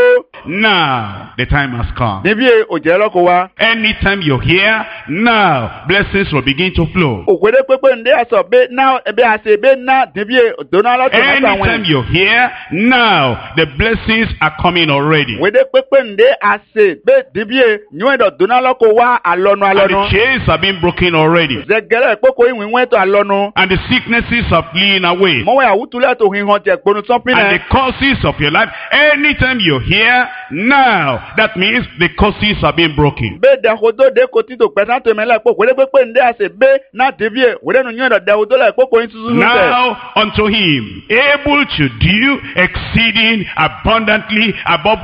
Now, the time has come. Nibi oje loko wa. Anytime you're here, now, blessings will begin to flow. Okwede pepe nde aso be na ebe ase be na nibi dona lo to na Anytime you're here, now, the blessings are coming already. Wede pepe nde ase be nibi nywe do dona loko wa alonu And alonu. the chains have been broken already. Zegele poko inwe to alonu. And the sicknesses are fleeing away. Mo wa utule to hin hon je gbonu something. And the causes of your life, anytime you're here, now, that means the causes are being broken. Be de hodo de koti to pesa to me la po wele pepe nde ase be na devie wele no nyo de hodo la po ko insusu. Now unto him, able to do exceeding abundantly above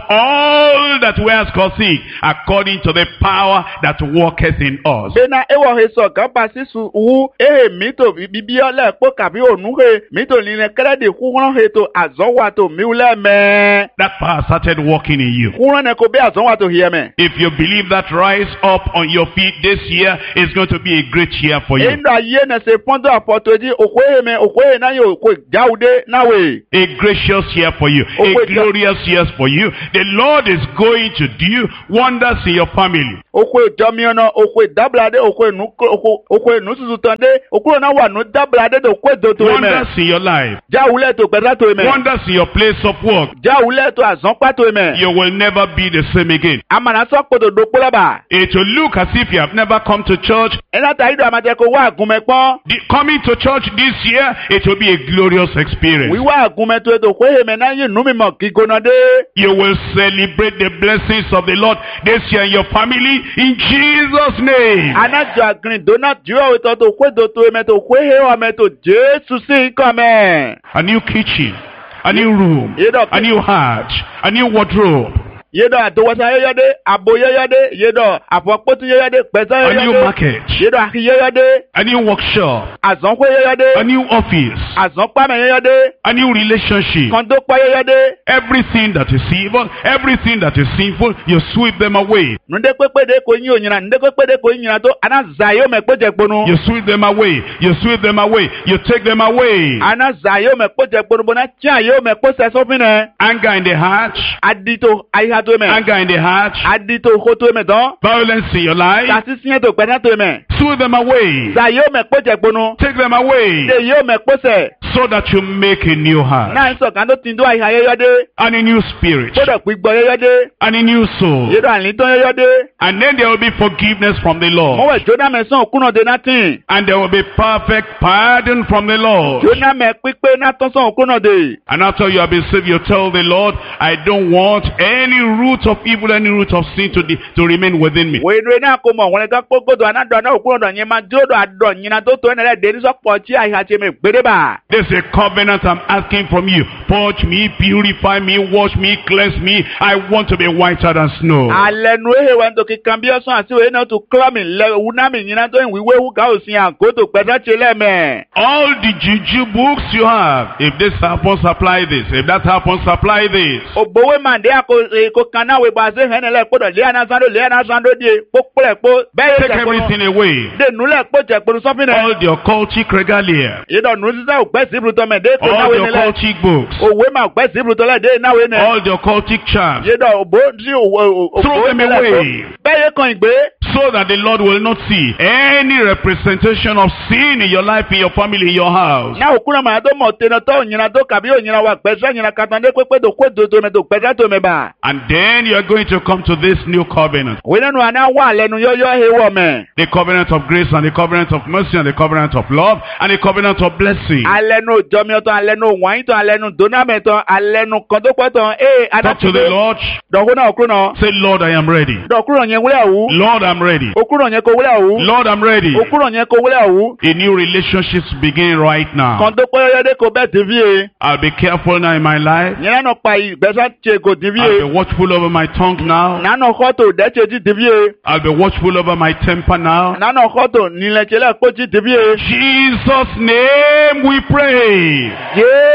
all that we ask or think, according to the power that worketh in us. Be na ewo he so kan pasi su wu eh mi to bibi ole po kabi onu he mi to ni le kere de ku ran he to azon wa to mi ule me. That power started working in you. Ku ran ne ko be azon wa to hear me. If you believe that, rise up on your feet. This year is going to be a great year for you. Endo aye na se pondo apotoji okwe me okwe na yo ko jaude na we. A gracious year for you. A glorious year for you. The Lord is going to do wonders in your family. Okwe domiono okwe dablade okwe nu okwe nu susu tande okwe na wa nu dablade do okwe do to me. Wonders in your life. Jaule to pesa to me. Wonders in your place of work. Jaule to azon pa to me. You will never be the same again. Amana so podo do polaba. It will look as if you have never come to church. Ena ta ido amate ko wa agunme pon. The, coming to church this year, it will be a glorious experience. We wa agunme to to kwe me na yin nu mi mo gigona de. You will celebrate the blessings of the Lord this year in your family in Jesus' name. Anajo agrin donut juo to to kwe do to me to kwe he o me to Jesus si come. A new kitchen, a new room, a new heart, a new wardrobe. Yedo atowasa yeyade, abo yeyade, yedo apopotu yeyade, pesa yeyade. A new market. Yedo aki yeyade. A new workshop. Azonkwe yeyade. A new office. Azonkpa me yeyade. A new relationship. Kondokpa yeyade. Everything that is evil, everything that is sinful, you sweep them away. Nde kwekpede ko yin onyina, nde kwekpede ko yin to anazayo me kpoje gbonu. You sweep them away. You sweep them away. You take them away. Anazayo me kpoje gbonu bona tia yo me kpose sofine. Anger in the heart. Adito ai Anger in the heart. Adito hoto me don. Violence in your life. Tasisiye to pesa to me. Sweep them away. Zayo me kpoje gbonu. Take them away. De yo me kpose. So that you make a new heart. Na so kan do tindo ai yeyade. And a new spirit. Bodo gbigbo yeyade. And a new soul. Yedo anliton yeyade. And then there will be forgiveness from the Lord. Mo we Jonah me son okuno de nothing. And there will be perfect pardon from the Lord. Jonah me pipe na ton son okuno de. And after you have been saved, you tell the Lord, I don't want any root of evil, any root of sin to, de- to remain within me. We do na ko mo won ga pogo do na do na okuno do yen ma do do ado yin na to to na de ni so po ti ai ha che me gbere ba. This is a covenant I'm asking from you. Purge me, purify me, wash me, cleanse me. I want to be whiter than snow. Alenu ehe wan to ki cambio son asi we na to claim le una mi yin na to we we hu ga osin an go to pesa che le me. All the juju books you have, if this happens, apply this. If that happens, apply this. Obowe man de ko ko kana we ba se hen le podo le ana sando le ana sando die po pole po be Take everything away. de nu le po je po so fine. All the occultic regalia. Ye do nu sisa o pe sibru to me de to na All we the ne le. occultic books. Owe ma pe sibru to le de na we ne. All the occultic charms. Ye do obo di o o Throw them away. Be ye kan igbe. So that the Lord will not see any representation of sin in your life, in your family, in your house. Na okuna ma do mo te na to yin na do kabi o yin na wa pe sa yin na katan de pe do kwe do do me do pe sa to me ba. And then you are going to come to this new covenant. We no ana wa lenu yo yo he wo me. The covenant of grace and the covenant of mercy and the covenant of love and the covenant of blessing. Alenu jomi to alenu wan to alenu dona me to alenu kan do pe to eh Talk to the Lord. Do ko na okuna. Say, Lord, I am ready. Do okuna yen wule awu. Lord, I'm ready. Okuna yen ko wule awu. Lord, I'm ready. Okuna yen ko wule awu. A new relationship begin right now. Kan do pe yo de ko be divie. I'll be careful now in my life. Yen na pa igbesa che ko divie. I'll be watchful over my tongue now. Na no ko to de che ji divie. I'll be watchful over my temper now. Na no ko to ni le che le ko ji divie. Jesus' name we pray. Yeah.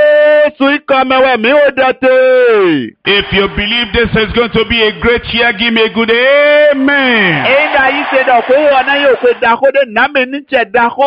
Jésù ìkọ́mẹ́wẹ́ mi ò dẹ̀tẹ̀. If you believe this is going to be a great year, give me a good amen. Èyí náà yìí ṣe dọ̀ pé ọ̀nà yóò pé dàkó dé nàmì níjẹ̀ dàkó.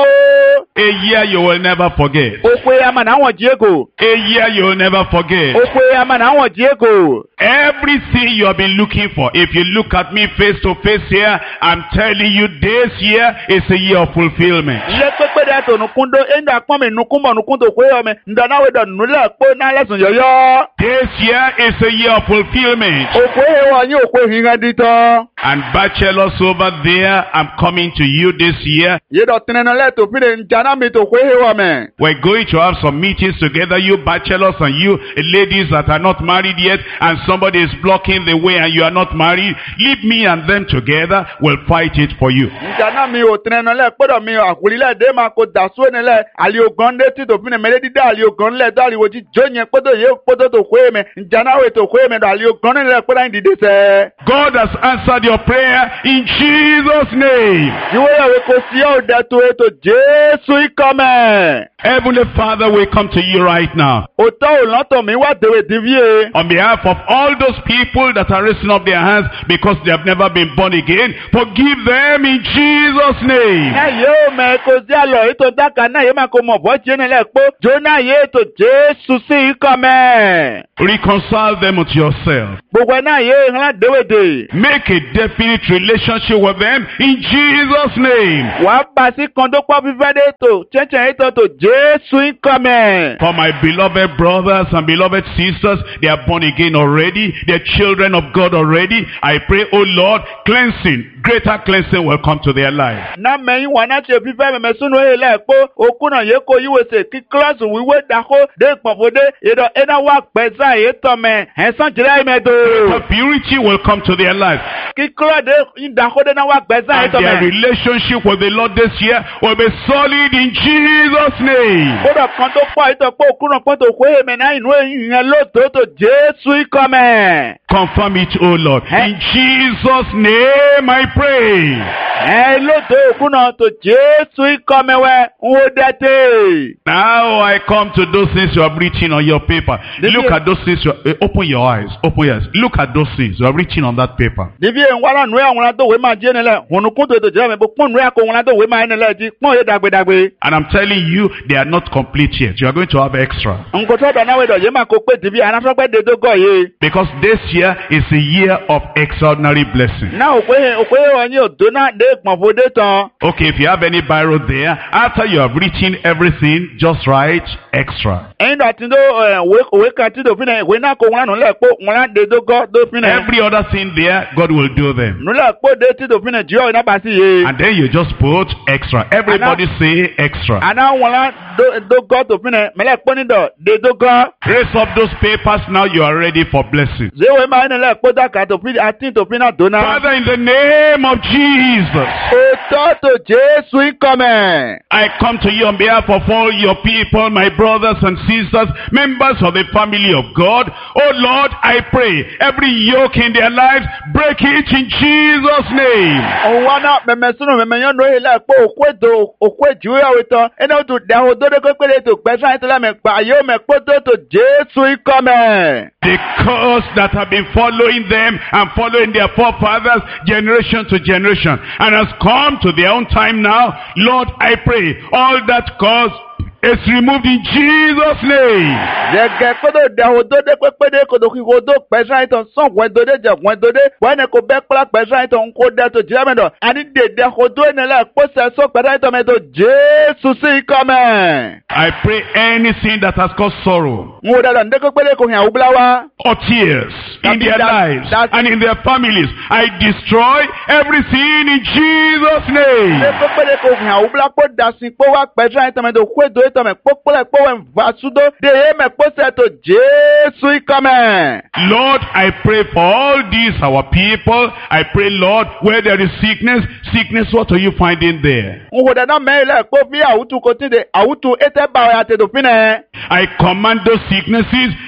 A year you will never forget. Ó pé ama náà wọ̀n Diego. A year you will never forget. Ó pé ama náà wọ̀n Diego. Everything you have been looking for, if you look at me face to face here, I'm telling you this year is a year of fulfillment. Ilé pépé dẹ́ tó nukundo, ẹ̀ńdà pọ́n mi nukumọ̀ nukundo pé ọmọ ǹdọ̀náwó dọ̀ nulẹ̀ pé náà lẹ́sùn yọ̀yọ́. This year is a year of fulfillment. Òpó èèwọ̀ yín òpó ìhìngàn dìtọ̀. And bachelors over there, I'm coming to you this year. Yédọ̀ tẹnẹnà lẹ́tọ̀ fílẹ̀ ǹjànà mi tó pé èèwọ̀ mẹ́. We're going to have some meetings together, you bachelors and you ladies that are not married yet, and somebody is blocking the way and you are not married. Leave me and them together, we'll fight it for you. Ǹjànà mi ò tẹnẹnà lẹ́ pẹ́dọ̀ mi àkùlílẹ̀ dé máa kó dàsú ẹnilẹ̀ àlè ògán dé tí tó fílẹ̀ mẹ́lẹ́ dídá àlè ògán lẹ̀ dá àlè wòjì jóyìn pẹ́dọ̀ yé pẹ́dọ̀ tó kó èmẹ̀ ǹjànà wẹ̀ tó kó èmẹ̀ dọ̀ àlè ògán nílẹ̀ pẹ́dọ̀ yín dìde sẹ́. God has answered your prayer in Jesus' name. Ìwé ìyàwó kò sí ọ̀dẹ tó ètò Jésù ìkọ́mẹ̀. Heavenly Father, we come to you right now. Òtọ́ òlántọ̀ mi wá dèwé dìvíye. On behalf of all those people that are raising up their hands because they have never been born again, forgive them in Jesus' name. Náà yóò mẹ́ kó sí àlọ́ ètò dáka náà yóò máa kó mọ̀ bọ́ jẹ́ nílẹ̀ pé Jóná yé ètò Jésù sí ìkọ́mẹ̀. Reconcile them with yourself. Gbogbo ẹ̀ náà yé ńlá dèwédè. Make a definite relationship with them in Jesus' name. Wàá bá sí kan tó pọ̀ fífẹ́ dé ètò chẹ́chẹ́ ètò tó Jésù ìkọ́mẹ̀. For my beloved brothers and beloved sisters, they are born again already. They are children of God already. I pray, oh Lord, cleansing, greater cleansing will come to their life. Náà mẹ́yìn wà náà ṣe fífẹ́ mẹ́mẹ́ súnú èlẹ̀ pé okùn náà yẹ kó yíwèsè kí kílọ̀sì wíwé dàkó dé pọ̀fọ́dé ìdọ̀ ẹ̀dá wà pẹ̀sà yìí tọ̀mẹ̀ ẹ̀sán jìlá ìmẹ̀dò. The purity will come to their life. Kí kílọ̀dé ìdàkódé náà wà pẹ̀sà yìí And their tọ̀mẹ̀. relationship with the Lord this year will be solid in Jesus' name. Kódà kan tó pọ̀ ìtọ̀ pé okùn náà pọ̀ tó kó èmẹ̀ náà inú ìyẹn lóòótọ́ Jésù ìkọ́mẹ̀. Confirm it, oh Lord. In Jesus' name I pray. Ẹ lóòótọ́ okùn náà tó Jésù ìkọ́mẹ̀wẹ́ ń wó dẹ́tẹ̀. Now I come to those things you are written on your paper. Did Look you- at those things. You are, uh, open your eyes. Open your eyes. Look at those things you are written on that paper. Dìbí ẹ̀ ń wá lánàá àwọn adóòwe máa jẹ́ nílẹ̀. Ònùkún tó ètò jẹ́ mi bó pọ́n nù ẹ̀ kó wọn adóòwe máa nílẹ̀ jí pọ́n yé dàgbédàgbé. And I'm telling you, they are not complete yet. You are going to have extra. Nǹkan tó dáná wẹ̀dọ̀ yé máa kó pé dìbí anáfẹ́gbẹ́ dédó gọ̀ yé. Because this year is a year of extraordinary blessing. Náà òpé òpé ọ̀yin òdó náà dé pọ̀nfọ́dé tán. Okay, if you have any Bible there, after you have written everything, just write extra. Ẹyin dà tí ó òwe kan tí dòfin náà ìwé náà kó wọn lánàá lẹ̀ pé wọn á dédó gọ́ dòfin náà. Every other thing there, God will do them. Nùlẹ̀ pé dé tí dòfin náà jíọ̀ iná bá sí yé. And then you just put extra. Everybody say extra. Àná wọn lá dó gọ́ dòfin náà mẹ́lẹ̀ pé nídọ̀ dédó gọ́. Raise up those papers now. You are ready for blessing. Zéwé máa ń nílẹ̀ pé dàkà dòfin àti dòfin náà dóná. Father, in the name of Jesus, Òtọ́ tó Jésù ìkọ́mẹ̀. I come to you on behalf of all your people, my brothers and sisters, members of the family of God. Oh Lord, I pray every yoke in their lives, break it in Jesus' name. Òun wá náà mẹ̀mẹ̀ sínú mẹ̀mẹ̀ yẹn lóye lẹ́ pé òkú ètò òkú èjìwé àwẹ̀ tán ẹni ó tún dẹ̀ àwọn òdòdó pépéré ètò gbẹ̀sán ètò lẹ́mẹ̀ gbà yóò mẹ̀ pé tó tó Jésù ìkọ́mẹ̀. The curse that have been following them and following their forefathers generation to generation and has come to their own time now. Lord, I pray all that curse is removed in Jesus' name. Yẹ̀gẹ̀ kódò dẹ̀ àwọn òdòdó pépéré kòdò kí kòdò gbẹ̀sán ètò sàn wọ́n èdòdó jẹ̀ wọ́n èdòdó wọ́n ẹni kò bẹ́ kpọ́lá gbẹ̀sán ètò ń kó dẹ̀ tó jẹ́ mẹ́dọ̀ àní dèdè kòdò ẹnìlẹ̀ kpọ́sẹ̀ sọ gbẹ̀sán ètò mẹ́tò Jésù sí ìkọ́mẹ̀. I pray anything that has caused sorrow Ń wò dàdà ndé pépéré kò hìn àwùbúlá wa. or tears in That- their that- lives that- and in their families, I destroy everything in Jesus' Ndé name. pépéré kò hìn àwùbúlá kó dasìn kó wá gbẹ̀sán ètò mẹ́tò kó èdò ètò mẹ́ kpọ́kpọ́lẹ̀ kpọ́ wẹ̀ nfàsúdó dè yé mẹ́ kpọ́sẹ̀ tó Jésù ìkọ́mẹ̀. Lord, I pray for all these our people. I pray, Lord, where there is sickness, sickness, what are you finding there? Ń wò dàdà mẹ́rin lẹ́ kó bí àwùtú kò tí de àwùtú ètè báwẹ̀ àtẹ̀dòfin nẹ̀. I command those sicknesses,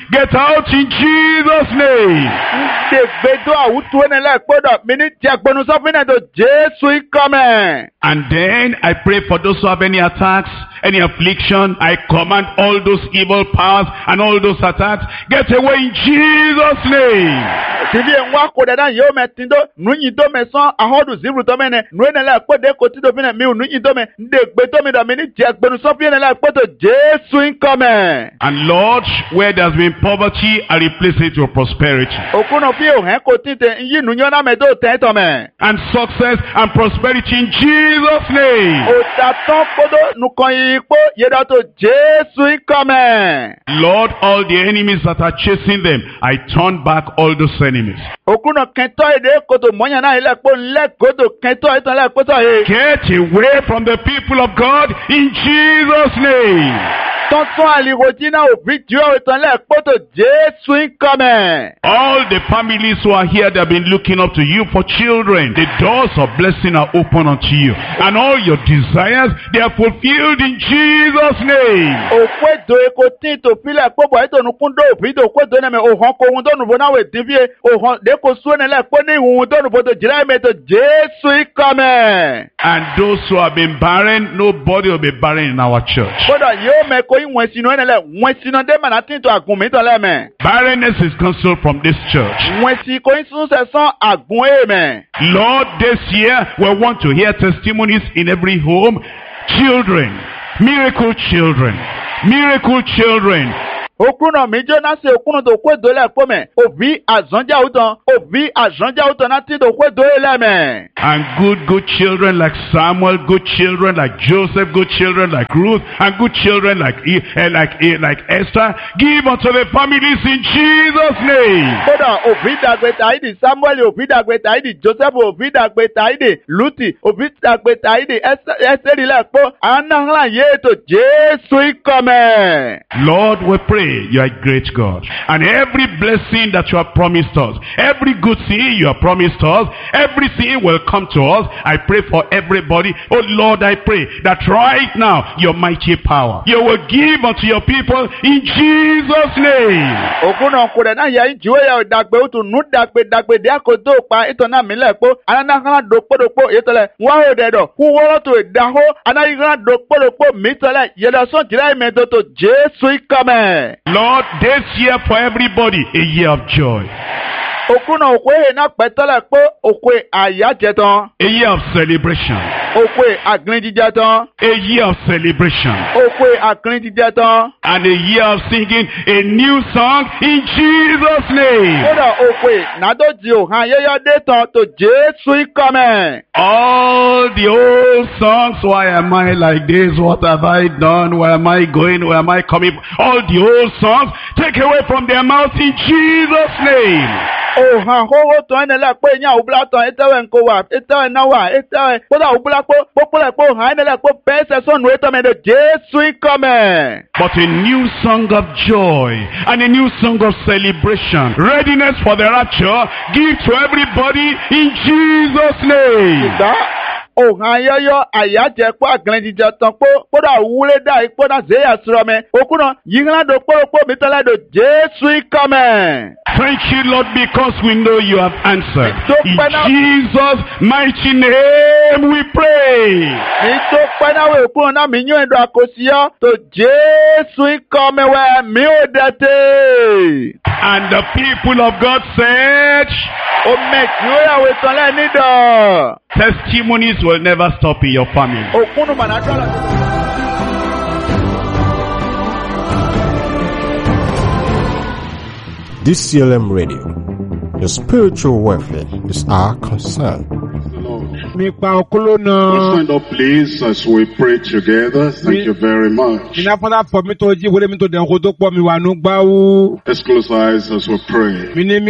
Get out in Jesus' name. Ndegbedo awutu enele kpodo mini jagbonu sofine to Jesu ikome. And then I pray for those who have any attacks, any affliction. I command all those evil powers and all those attacks, get away in Jesus' name. Tivi enwa ko dada yo metindo nunyi do me son ahodu zibru to mene nuenele kpode ko ti do fine mi nunyi do me ndegbedo mi do mini jagbonu sofine le kpodo Jesu ikome. And Lord, where there's been poverty, I replace it with prosperity. Okuno fi ohen ko tinte yi nunyo na me do ten to me. And success and prosperity in Jesus' name. Otaton kodo nukon yipo yeda to Jesu ikome. Lord, all the enemies that are chasing them, I turn back all those enemies. Okuno kento ede koto monya na ile po le koto kento etan le koto e. Get away from the people of God in Jesus' name. Tonton aligojina obi dio etan le koto Jesu ikome. All the families who are here, they've been looking up to you for children. The doors of blessing are open unto you. And all your desires, they are fulfilled in Jesus' name. Okwedo eko tinto pile popo eto nukundo obido okwedo na me ohon ko hun do nubo na we divie ohon de ko suene le po ni hun do nubo to jira me to Jesu ikome. And those who have been barren, nobody will be barren in our church. Koda yo me ko yin wesino enele wesino de mana tinto agun mi to le me. Barrenness is cancelled from this church. Wesi ko yin sun se son agun e me. Lord, this year we want to hear testimonies in every home. Children, miracle children, miracle children. Okuno mi jona se okuno to kwedo le po me. Obi azanja uton, obi azanja uton na ti to kwedo le me. And good, good children like Samuel, good children like Joseph, good children like Ruth, and good children like uh, like uh, like Esther. Give unto the families in Jesus' name. Koda obi dagbe taidi Samuel, obi dagbe taidi Joseph, obi dagbe taidi Luti, obi dagbe taidi Esther le po. Anahla ye to Jesu ikome. Lord, we pray you are a great God. And every blessing that you have promised us, every good thing you have promised us, everything will come to us. I pray for everybody. Oh Lord, I pray that right now, your mighty power, you will give unto your people in Jesus' name. Okuno kure na ya injiwe ya dagbe utu nu dagbe dagbe de akodo pa ito na mile po. Anana kana dokpo dokpo itole. Wa ho dedo. Hu woro to daho. Anana kana dokpo dokpo mitole. Yeda son jira imedo to Jesu ikome. Lord, this year for everybody, a year of joy. Okuno okwe na petole po okwe ayajeton. A year of celebration. Okwe agrinjijeton. A year of celebration. Okwe agrinjijeton. And a year of singing a new song in Jesus' name. Koda okwe nadoji o han yeyo deton to Jesu ikome. All the old songs, why am I like this? What have I done? Where am I going? Where am I coming? All the old songs, take away from their mouths in Jesus' name. Oh, ha ho to enele pe nya obla to etewe nko wa etewe na wa etewe koda obla po popole po ha enele po pese so nu eto me de Jesu ikome. But a new song of joy and a new song of celebration, readiness for the rapture, give to everybody in Jesus' name. Ohan yoyo ayaje po agrinjije tan po poda wule da ipo na ze asrome okuno yigla do po po mitala do Jesu ikome. Thank you, Lord, because we know you have answered. In Jesus' mighty name we pray. Ito pena we okuno na minyo endo akosiya to Jesu ikome we mi odete. And the people of God said, O make you ya we tole nido. Testimonies will never stop in your family. Okuno manatala. D C L M Radio, your spiritual welfare is our concern. Let's find a place as we pray together. Thank you very much. Let's close our eyes as we pray.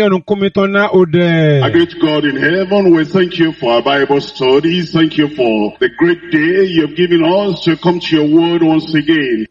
Our great God in heaven, we thank you for our Bible studies. Thank you for the great day you have given us to come to your word once again.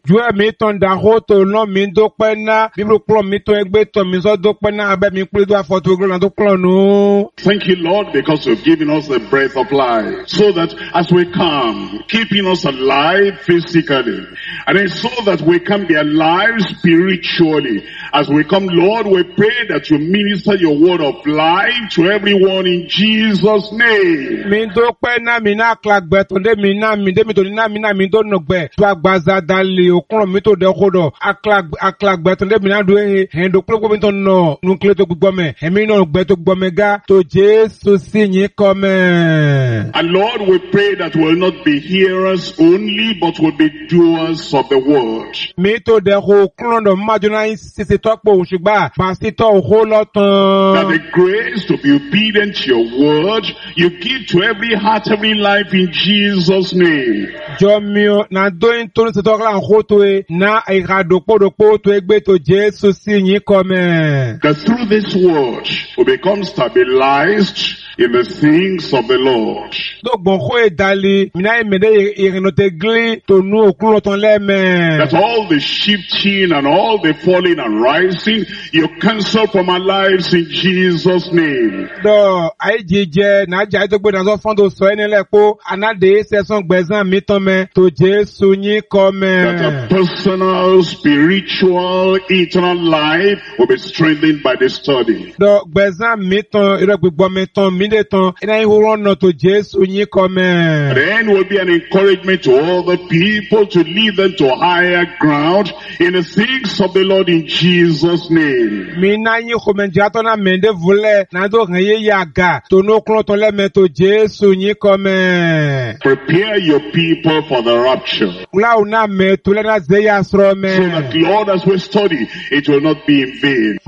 Thank you, Lord, because you have given us the breath of life. life, so that as we come, keeping us alive physically, and then so that we can be alive spiritually. As we come, Lord, we pray that you minister your word of life to everyone in Jesus' name. Mi do pe na mi na klagbe to de mi na mi de mi to na mi na mi do no gbe to agbaza dale okun mi to de kodo aklag aklagbe to de mi na do e hen do klo mi to no nukle to gbogbo me emi no gbe to gbogbo me ga to Jesus si yin come. And Lord, we pray that we'll not be hearers only, but we'll be doers of the word. Mi to de ho klo do majuna si si to po shugba pastor ho lotan. That the grace to be obedient to your word, you give to every heart, every life in Jesus' name. Jomio na doing to se to la hoto e na e ga do po do po to egbe to Jesus si yin come. That through this word we become stabilized in the things of the Lord. That all the shifting and all the falling and rising, you cancel from our lives in Jesus' name. That a personal, spiritual, eternal life will be strengthened by the study. Then will be an encouragement to other people to lead them to higher ground in the things of the Lord in Jesus' name. Prepare your people for the rapture. So that, Lord, as we study, it will not be in vain.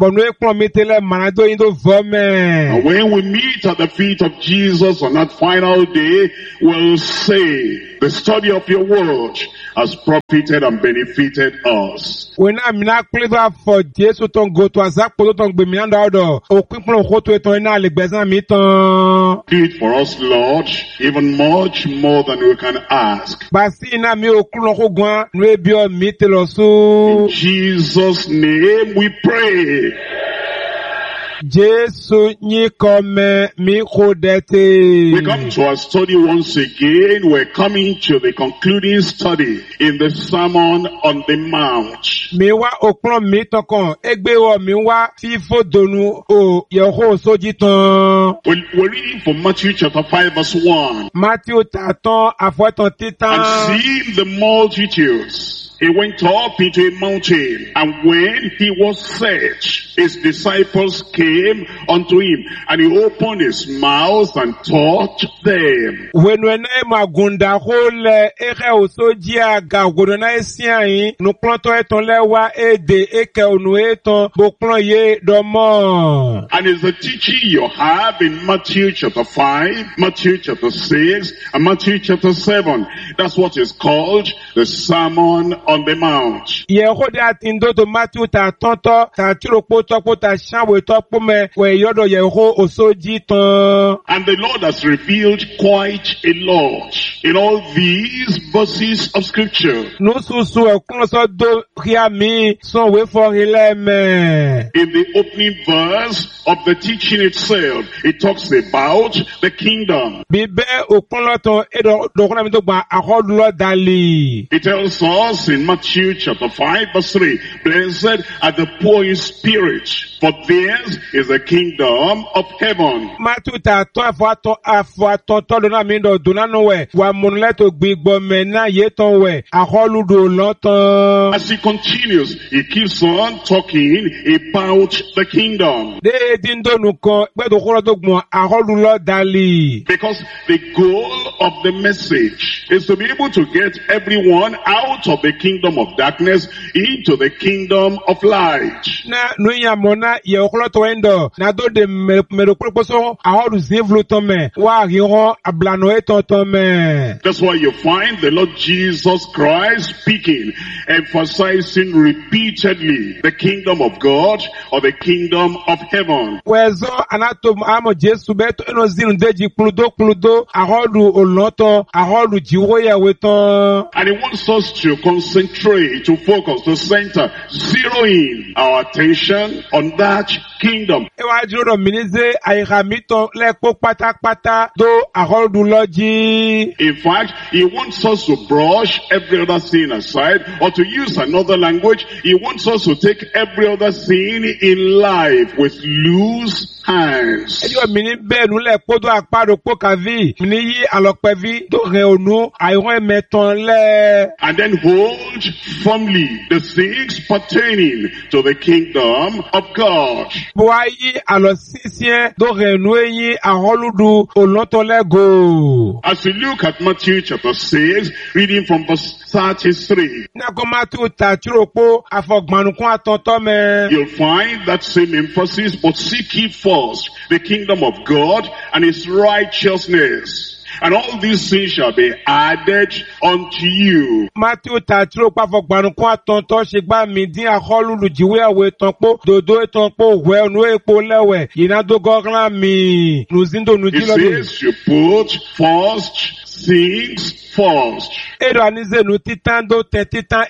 And when we meet at the feet of Jesus on that final day, we'll say, the study of your word has profited and benefited us. When I'm not clear for Jesus to go to a Zapo to be meander or people who to it na do it for us, Lord, even much more than we can ask. In Jesus' name we pray. Jesus ni come mi kodete. We come to our study once again. We're coming to the concluding study in the Sermon on the Mount. Mi wa okron mi tokon egbe wo mi wa fifo donu o yeho sojitan. We're reading from Matthew chapter five verse one. Matthew taton afoton titan. And seeing the multitudes, he went up into a mountain, and when he was set, his disciples came unto him, and he opened his mouth and taught them. When when magunda hole eke osojia ga godona esian no planto eton lewa ede eke onu eton bokplan ye domo. And it's the teaching you have in Matthew chapter five, Matthew chapter six, and Matthew chapter seven. That's what is called the Sermon on the Mount. Yehode atindo to Matthew ta tonto ta chiropo topo ta shawe topo me we yodo yeho osoji ton. And the Lord has revealed quite a lot in all these verses of scripture. No susu e kunso do hia mi so we for hileme. In the opening verse of the teaching itself, it talks about the kingdom. Bibe okunloton edo dokuna mi to gba ahodulo dali. It tells us in Matthew chapter five verse three, blessed are the poor in spirit, for theirs is the kingdom of heaven. Matthew ta to afato afato to dona mi do dona no we wa munle to gbigbo me na ye ton we aholudo lotan. As he continues, he keeps on talking about the kingdom. De dindo nuko gbedo koro to gbon aholulo dali. Because the goal of the message is to be able to get everyone out of the kingdom of darkness into the kingdom of light. Na nuya mona ye okolo to endo na do de mero proposo ahodu zevlu to me wa hiho ablano eton to me. That's why you find the Lord Jesus Christ speaking, emphasizing repeatedly the kingdom of God or the kingdom of heaven. Wezo anatom amo Jesu beto eno zinu deji pludo pludo ahodu oloto ahodu jiwoya weton. And he wants us to concentrate, to focus, to center, zero in our attention on that kingdom. E wa jiro minize ayika mito lepo pátápátá do aholdulọji. In fact, he wants us to brush every other sin aside, or to use another language, he wants us to take every other sin in life with loose hands. Ejo mini benu lepo do aparo po kavi, mini yi alopevi do re onu ayron meton le. And then hold firmly the things pertaining to the kingdom of God. Boa yi alosisien do re nu yi aholudu olontolego. As we look at Matthew chapter six, reading from verse thirty-three, Na komatu tachiropo afogmanukun atontome. you'll find that same emphasis, but seek ye first the kingdom of God and his righteousness, and all these things shall be added unto you. Matthew tachiropo afogmanukun atonto shegba mi din aholulu jiwe awe tonpo dodo etonpo we nu epo lewe inado gogla mi nuzindo It nujilo. says you put first things first. Edo anize nu titan do te titan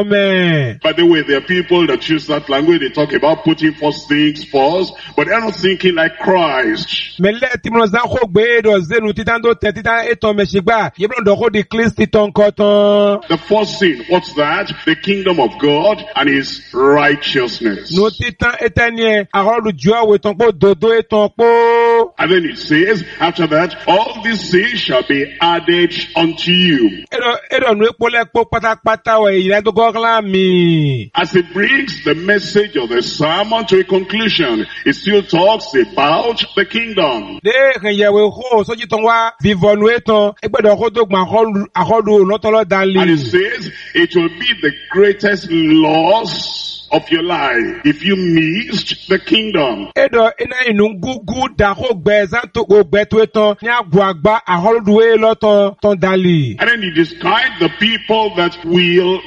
etome. By the way, there are people that use that language. They talk about putting first things first, but they're not thinking like Christ. Mele timno zan ko gbe edo ze nu titan do te titan etome shegba yebron do ko di klisti ton koton. The first thing, what's that? The kingdom of God and his righteousness. Nu titan etenie aholu jua we tonpo dodo etonpo. And then it says, after that, all these things shall be added unto you. Edo edo nu epo lepo pátápátá we inado gogla mi. As it brings the message of the sermon to a conclusion, it still talks about the kingdom. De renyewe ho soji ton wa vivonu eton egbedo ko do gban aholu aholu olotolo And it dali. says, it will be the greatest loss of your life if you missed the kingdom. Edo ina inu gugu da ko gbe zanto ko gbe to eton ni agbo agba aholu duwe loton ton dali. And then he described the people that will